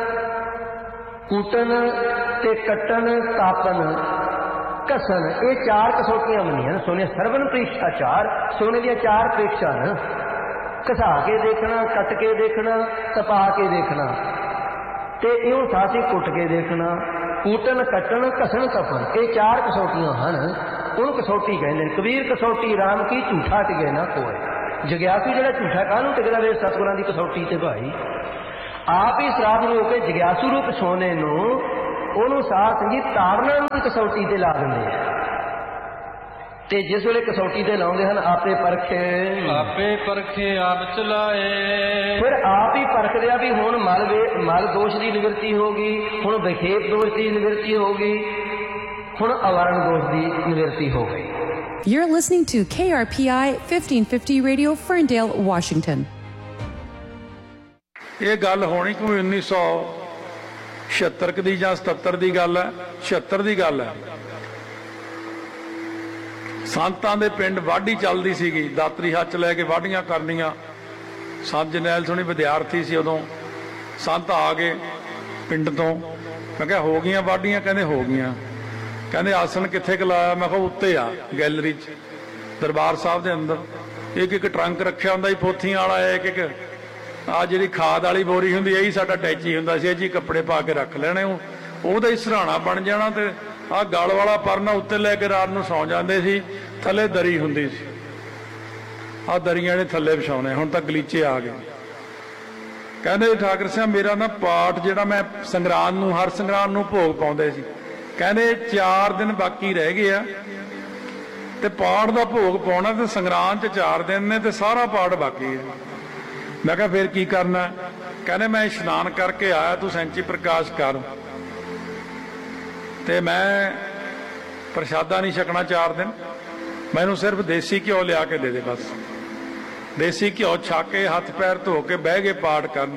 ਕੂਟਨ ਤੇ ਕੱਟਣ, ਤਾਪਨ, ਘਸਣ, ਇਹ ਚਾਰ ਕਸੌਟੀਆਂ ਬਣੀਆਂ ਸੋਨੇ। ਸਰਵਨ ਪ੍ਰੀਖਿਆ ਚਾਰ, ਸੋਨੇ ਦੀਆਂ ਚਾਰ ਪ੍ਰੀਖਿਆ ਨੇ। ਘਸਾ ਕੇ ਦੇਖਣਾ, ਕੱਟ ਕੇ ਦੇਖਣਾ, ਤਪਾ ਕੇ ਦੇਖਣਾ, ਤੇ ਇਹਨੂੰ ਸਾਥੀ ਕੁੱਟ ਕੇ ਦੇਖਣਾ। ਕੂਟਨ, ਕੱਟਣ, ਘਸਣ, ਤਪਣ, ਇਹ ਚਾਰ ਕਸੌਟੀਆਂ ਹਨ। ਉਹਨੂੰ ਕਸੌਟੀ ਕਹਿੰਦੇ ਨੇ। ਕਬੀਰ ਕਸੌਟੀ ਰਾਮ ਕੀ ਝੂਠਾ ਟਿਕੇ ਨਾ ਕੋਏ। ਜਗਿਆਸੂ ਜਿਹੜਾ ਝੂਠਾ ਕਾਹਨੂੰ ਟਿਕਦਾ ਵੇ, ਸਤਿਗੁਰਾਂ ਦੀ ਕਸੌਟੀ ਤੇ ਭਾਈ। ਆਪ ਹੀ ਸਰਾਪ ਨੂੰ ਹੋ ਕੇ ਜਗਿਆਸੂ ਰੂਪ ਸੋਨੇ ਨੂੰ, ਉਹਨੂੰ ਸਾਧ ਸੰਗਤ ਤਾੜਨਾ ਨੂੰ ਕਸੌਟੀ ਤੇ ਲਾ ਦਿੰਦੇ ਆ। ਤੇ ਜਿਸ ਵੇਲੇ ਕਸੌਟੀ ਤੇ ਲਾਉਂਦੇ ਹਨ ਆਪੇ ਪਰਖੇ, ਆਪੇ ਪਰਖੇ ਆਪ ਚਲਾਏ। ਫਿਰ ਆਪ ਹੀ ਪਰਖਦੇ ਆ ਵੀ ਹੁਣ ਮਲ ਮਲ ਦੋਸ਼ ਦੀ ਨਿਵਰਤੀ ਹੋ ਗਈ, ਹੁਣ ਵਿਖੇਪ ਦੋਸ਼ ਦੀ ਨਿਵਰਤੀ ਹੋ ਗਈ, ਹੁਣ ਅਵਰਣ ਦੋਸ਼ ਦੀ ਨਿਵਰਤੀ ਹੋ ਗਈ। You're listening to K R P I fifteen fifty Radio, Ferndale, Washington. ਇਹ ਗੱਲ ਹੋਣੀ ਕੋਈ ਉੱਨੀ ਸੌ ਛਿਹੱਤਰ ਦੀ ਜਾਂ ਸਤੱਤਰ ਦੀ ਗੱਲ ਹੈ, ਛਿਹੱਤਰ ਦੀ ਗੱਲ ਹੈ। ਸੰਤਾਂ ਦੇ ਪਿੰਡ ਵਾਢੀ ਚੱਲਦੀ ਸੀਗੀ, ਦਾਤਰੀ ਹੱਥ ਲੈ ਕੇ ਵਾਢੀਆਂ ਕਰਨੀਆਂ। ਸੰਤ ਜਰਨੈਲ ਸੋਹਣੀ ਵਿਦਿਆਰਥੀ ਸੀ ਉਦੋਂ। ਸੰਤ ਆ ਗਏ ਪਿੰਡ ਤੋਂ। ਮੈਂ ਕਿਹਾ ਹੋ ਗਈਆਂ ਵਾਢੀਆਂ? ਕਹਿੰਦੇ ਹੋ ਗਈਆਂ। ਕਹਿੰਦੇ ਆਸਣ ਕਿੱਥੇ ਕੁ ਲਾਇਆ? ਮੈਂ ਕਿਹਾ ਉੱਤੇ ਆ ਗੈਲਰੀ 'ਚ ਦਰਬਾਰ ਸਾਹਿਬ ਦੇ ਅੰਦਰ। ਇੱਕ ਇੱਕ ਟਰੰਕ ਰੱਖਿਆ ਹੁੰਦਾ ਸੀ ਪੋਥੀਆਂ ਵਾਲਾ। ਇੱਕ ਇੱਕ ਆ ਜਿਹੜੀ ਖਾਦ ਵਾਲੀ ਬੋਰੀ ਹੁੰਦੀ ਇਹੀ ਸਾਡਾ ਟੈਚੀ ਹੁੰਦਾ ਸੀ। ਇਹ ਜੀ ਕੱਪੜੇ ਪਾ ਕੇ ਰੱਖ ਲੈਣੇ, ਉਹਦਾ ਹੀ ਸਰਾਣਾ ਬਣ ਜਾਣਾ। ਤੇ ਆਹ ਗਲ ਵਾਲਾ ਪਰਨਾ ਉੱਤੇ ਲੈ ਕੇ ਰਾਤ ਨੂੰ ਸੌਂ ਜਾਂਦੇ ਸੀ। ਥੱਲੇ ਦਰੀ ਹੁੰਦੀ ਸੀ। ਆਹ ਦਰੀਆਂ ਨੇ ਥੱਲੇ ਵਿਛਾਉਣੇ। ਹੁਣ ਤਾਂ ਗਲੀਚੇ ਆ ਗਏ। ਕਹਿੰਦੇ ਠਾਕਰ ਸਾਹਿਬ ਮੇਰਾ ਨਾ ਪਾਠ ਜਿਹੜਾ ਮੈਂ ਸੰਗਰਾਂਦ ਨੂੰ ਹਰ ਸੰਗਰਾਂਦ ਨੂੰ ਭੋਗ ਪਾਉਂਦੇ ਸੀ, ਕਹਿੰਦੇ ਚਾਰ ਦਿਨ ਬਾਕੀ ਰਹਿ ਗਏ ਆ ਤੇ ਪਾਠ ਦਾ ਭੋਗ ਪਾਉਣਾ ਤੇ ਸੰਗਰਾਂਦ 'ਚ ਚਾਰ ਦਿਨ ਨੇ ਤੇ ਸਾਰਾ ਪਾਠ ਬਾਕੀ ਹੈ। ਮੈਂ ਕਿਹਾ ਫਿਰ ਕੀ ਕਰਨਾ? ਕਹਿੰਦੇ ਮੈਂ ਇਸ਼ਨਾਨ ਕਰਕੇ ਆਇਆ, ਤੂੰ ਸੈਂਚੀ ਪ੍ਰਕਾਸ਼ ਕਰ ਤੇ ਮੈਂ ਪ੍ਰਸ਼ਾਦਾ ਨਹੀਂ ਛਕਣਾ ਚਾਰ ਦਿਨ। ਮੈਨੂੰ ਸਿਰਫ ਦੇਸੀ ਘਿਓ ਲਿਆ ਕੇ ਦੇ ਦੇ ਬਸ। ਦੇਸੀ ਘਿਓ ਛਕ ਕੇ ਹੱਥ ਪੈਰ ਧੋ ਕੇ ਬਹਿ ਗਏ ਪਾਠ ਕਰਨ।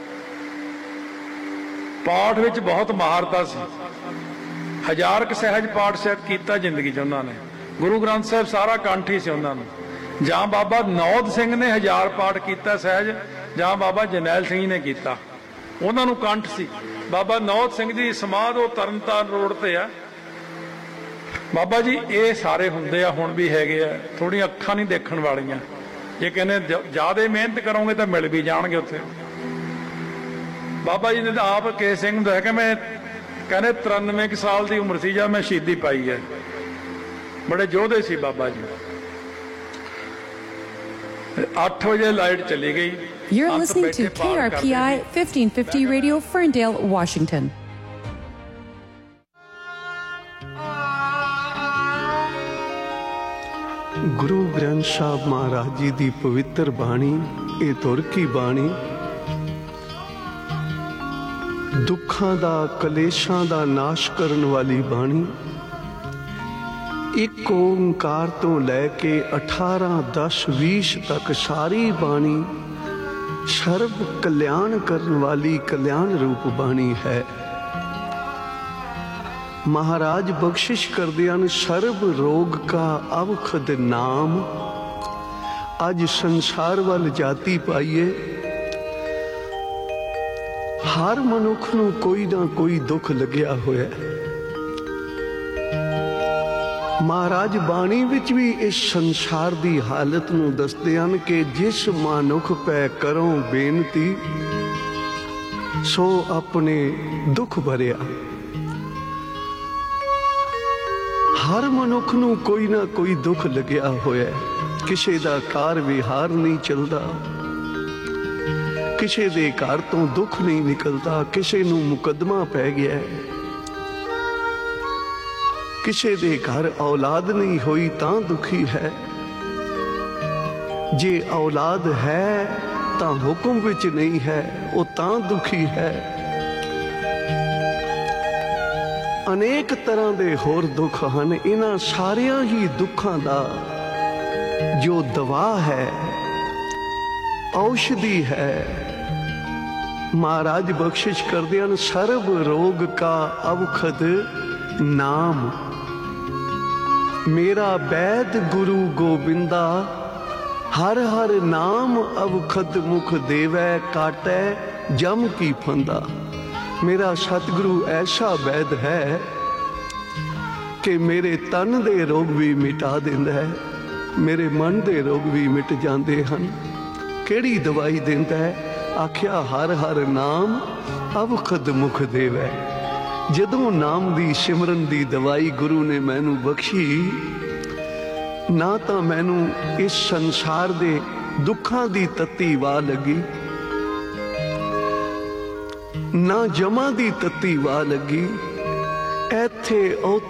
ਪਾਠ ਵਿੱਚ ਬਹੁਤ ਮਹਾਰਤਾ ਸੀ। ਹਜ਼ਾਰ ਕੁ ਸਹਿਜ ਪਾਠ ਸ਼ਾਇਦ ਕੀਤਾ ਜ਼ਿੰਦਗੀ 'ਚ ਉਹਨਾਂ ਨੇ। ਗੁਰੂ ਗ੍ਰੰਥ ਸਾਹਿਬ ਸਾਰਾ ਕੰਠ ਹੀ ਸੀ ਉਹਨਾਂ ਨੂੰ। ਜਾਂ ਬਾਬਾ ਨੌਦ ਸਿੰਘ ਨੇ ਹਜ਼ਾਰ ਪਾਠ ਕੀਤਾ ਸਹਿਜ, ਜਾਂ ਬਾਬਾ ਜਰਨੈਲ ਸਿੰਘ ਨੇ ਕੀਤਾ। ਉਹਨਾਂ ਨੂੰ ਕੰਠ ਸੀ। ਬਾਬਾ ਨੌਦ ਸਿੰਘ ਦੀ ਸਮਾਧ ਉਹ ਤਰਨਤਾਰਨ ਰੋਡ ਤੇ ਆ। ਬਾਬਾ ਜੀ ਇਹ ਸਾਰੇ ਹੁੰਦੇ ਆ, ਹੁਣ ਵੀ ਹੈਗੇ ਆ। ਥੋੜੀਆਂ ਅੱਖਾਂ ਨਹੀਂ ਦੇਖਣ ਵਾਲੀਆਂ। ਜੇ ਕਹਿੰਦੇ ਜਿਆਦਾ ਮਿਹਨਤ ਕਰੋਗੇ ਤਾਂ ਮਿਲ ਵੀ ਜਾਣਗੇ ਉੱਥੇ। ਬਾਬਾ ਜੀ ਨੇ ਤਾਂ ਆਪ ਕੇ ਸਿੰਘ ਨੂੰ ਕਿ ਮੈਂ ਕਹਿੰਦੇ ਤਰਾਨਵੇਂ ਕੁ ਸਾਲ ਦੀ ਉਮਰ ਸੀ ਜਦ ਮੈਂ ਸ਼ਹੀਦੀ ਪਾਈ ਹੈ। ਬੜੇ ਯੋਧੇ ਸੀ ਬਾਬਾ ਜੀ। ਅੱਠ ਵਜੇ ਲਾਈਟ ਚਲੀ ਗਈ। You're listening to K R P I fifteen fifty Radio, Ferndale, Washington. Guru Granth Sahib Maharaj ji ਦੀ ਪਵਿੱਤਰ ਬਾਣੀ, ਇਹ ਤੁਰ ਕੀ ਬਾਣੀ ਦੁੱਖਾਂ ਦਾ, ਕਲੇਸ਼ਾਂ ਦਾ ਨਾਸ਼ ਕਰਨ ਵਾਲੀ ਬਾਣੀ। ਇੱਕ ਓਂਕਾਰ ਤੋਂ ਲੈ ਕੇ ਅਠਾਰਾਂ ਦਸ ਵੀਸ ਤੱਕ ਸਾਰੀ ਬਾਣੀ ਸਰਬ ਕਲਿਆਣ ਕਰਨ ਵਾਲੀ ਕਲਿਆਣ ਰੂਪ ਬਾਣੀ ਹੈ। महाराज बख्शिश करते हैं सर्व रोग का अवखद नाम। अज संसार वाल जाति पाइए, हर मनुख नूं कोई ना कोई दुख लग्या होया। महाराज बाणी विच भी इस संसार दी हालत नूं दसदे हन कि जिस मनुख पै करो बेनती सो अपने दुख भरिया। हर मनुख नूं कोई ना कोई दुख लग्या होया। किसी दा कार विहार नहीं चलता, किसी दे घर तो दुख नहीं निकलता, किसी नूं मुकदमा पै गया, किसी दे घर औलाद नहीं होई तां दुखी है। जे औलाद है तां हुक्म विच नहीं है, वो तां दुखी है। अनेक तरह के होर दुख हैं। इन्हां सारियां ही दुखों का जो दवा है, औषधि है, महाराज बख्शिश करते हैं सर्व रोग का अवखद नाम। मेरा वैद गुरु गोबिंदा हर हर नाम अवखद मुख देवै काटै जम की फंदा। मेरा सतगुरु ऐसा वैद है कि मेरे तन दे रोग भी मिटा देंदा है, मेरे मन दे रोग भी मिट जाते हैं। केड़ी दवाई देंदा है? आख्या हर हर नाम अवखद मुख देवै। जदों नाम दी सिमरन दी दवाई गुरु ने मैनू बख्शी, ना तो मैनू इस संसार दे दुखां दी तत्ती वाह लगी, ना जमा दी तत्ती वाह लगी। ऐथे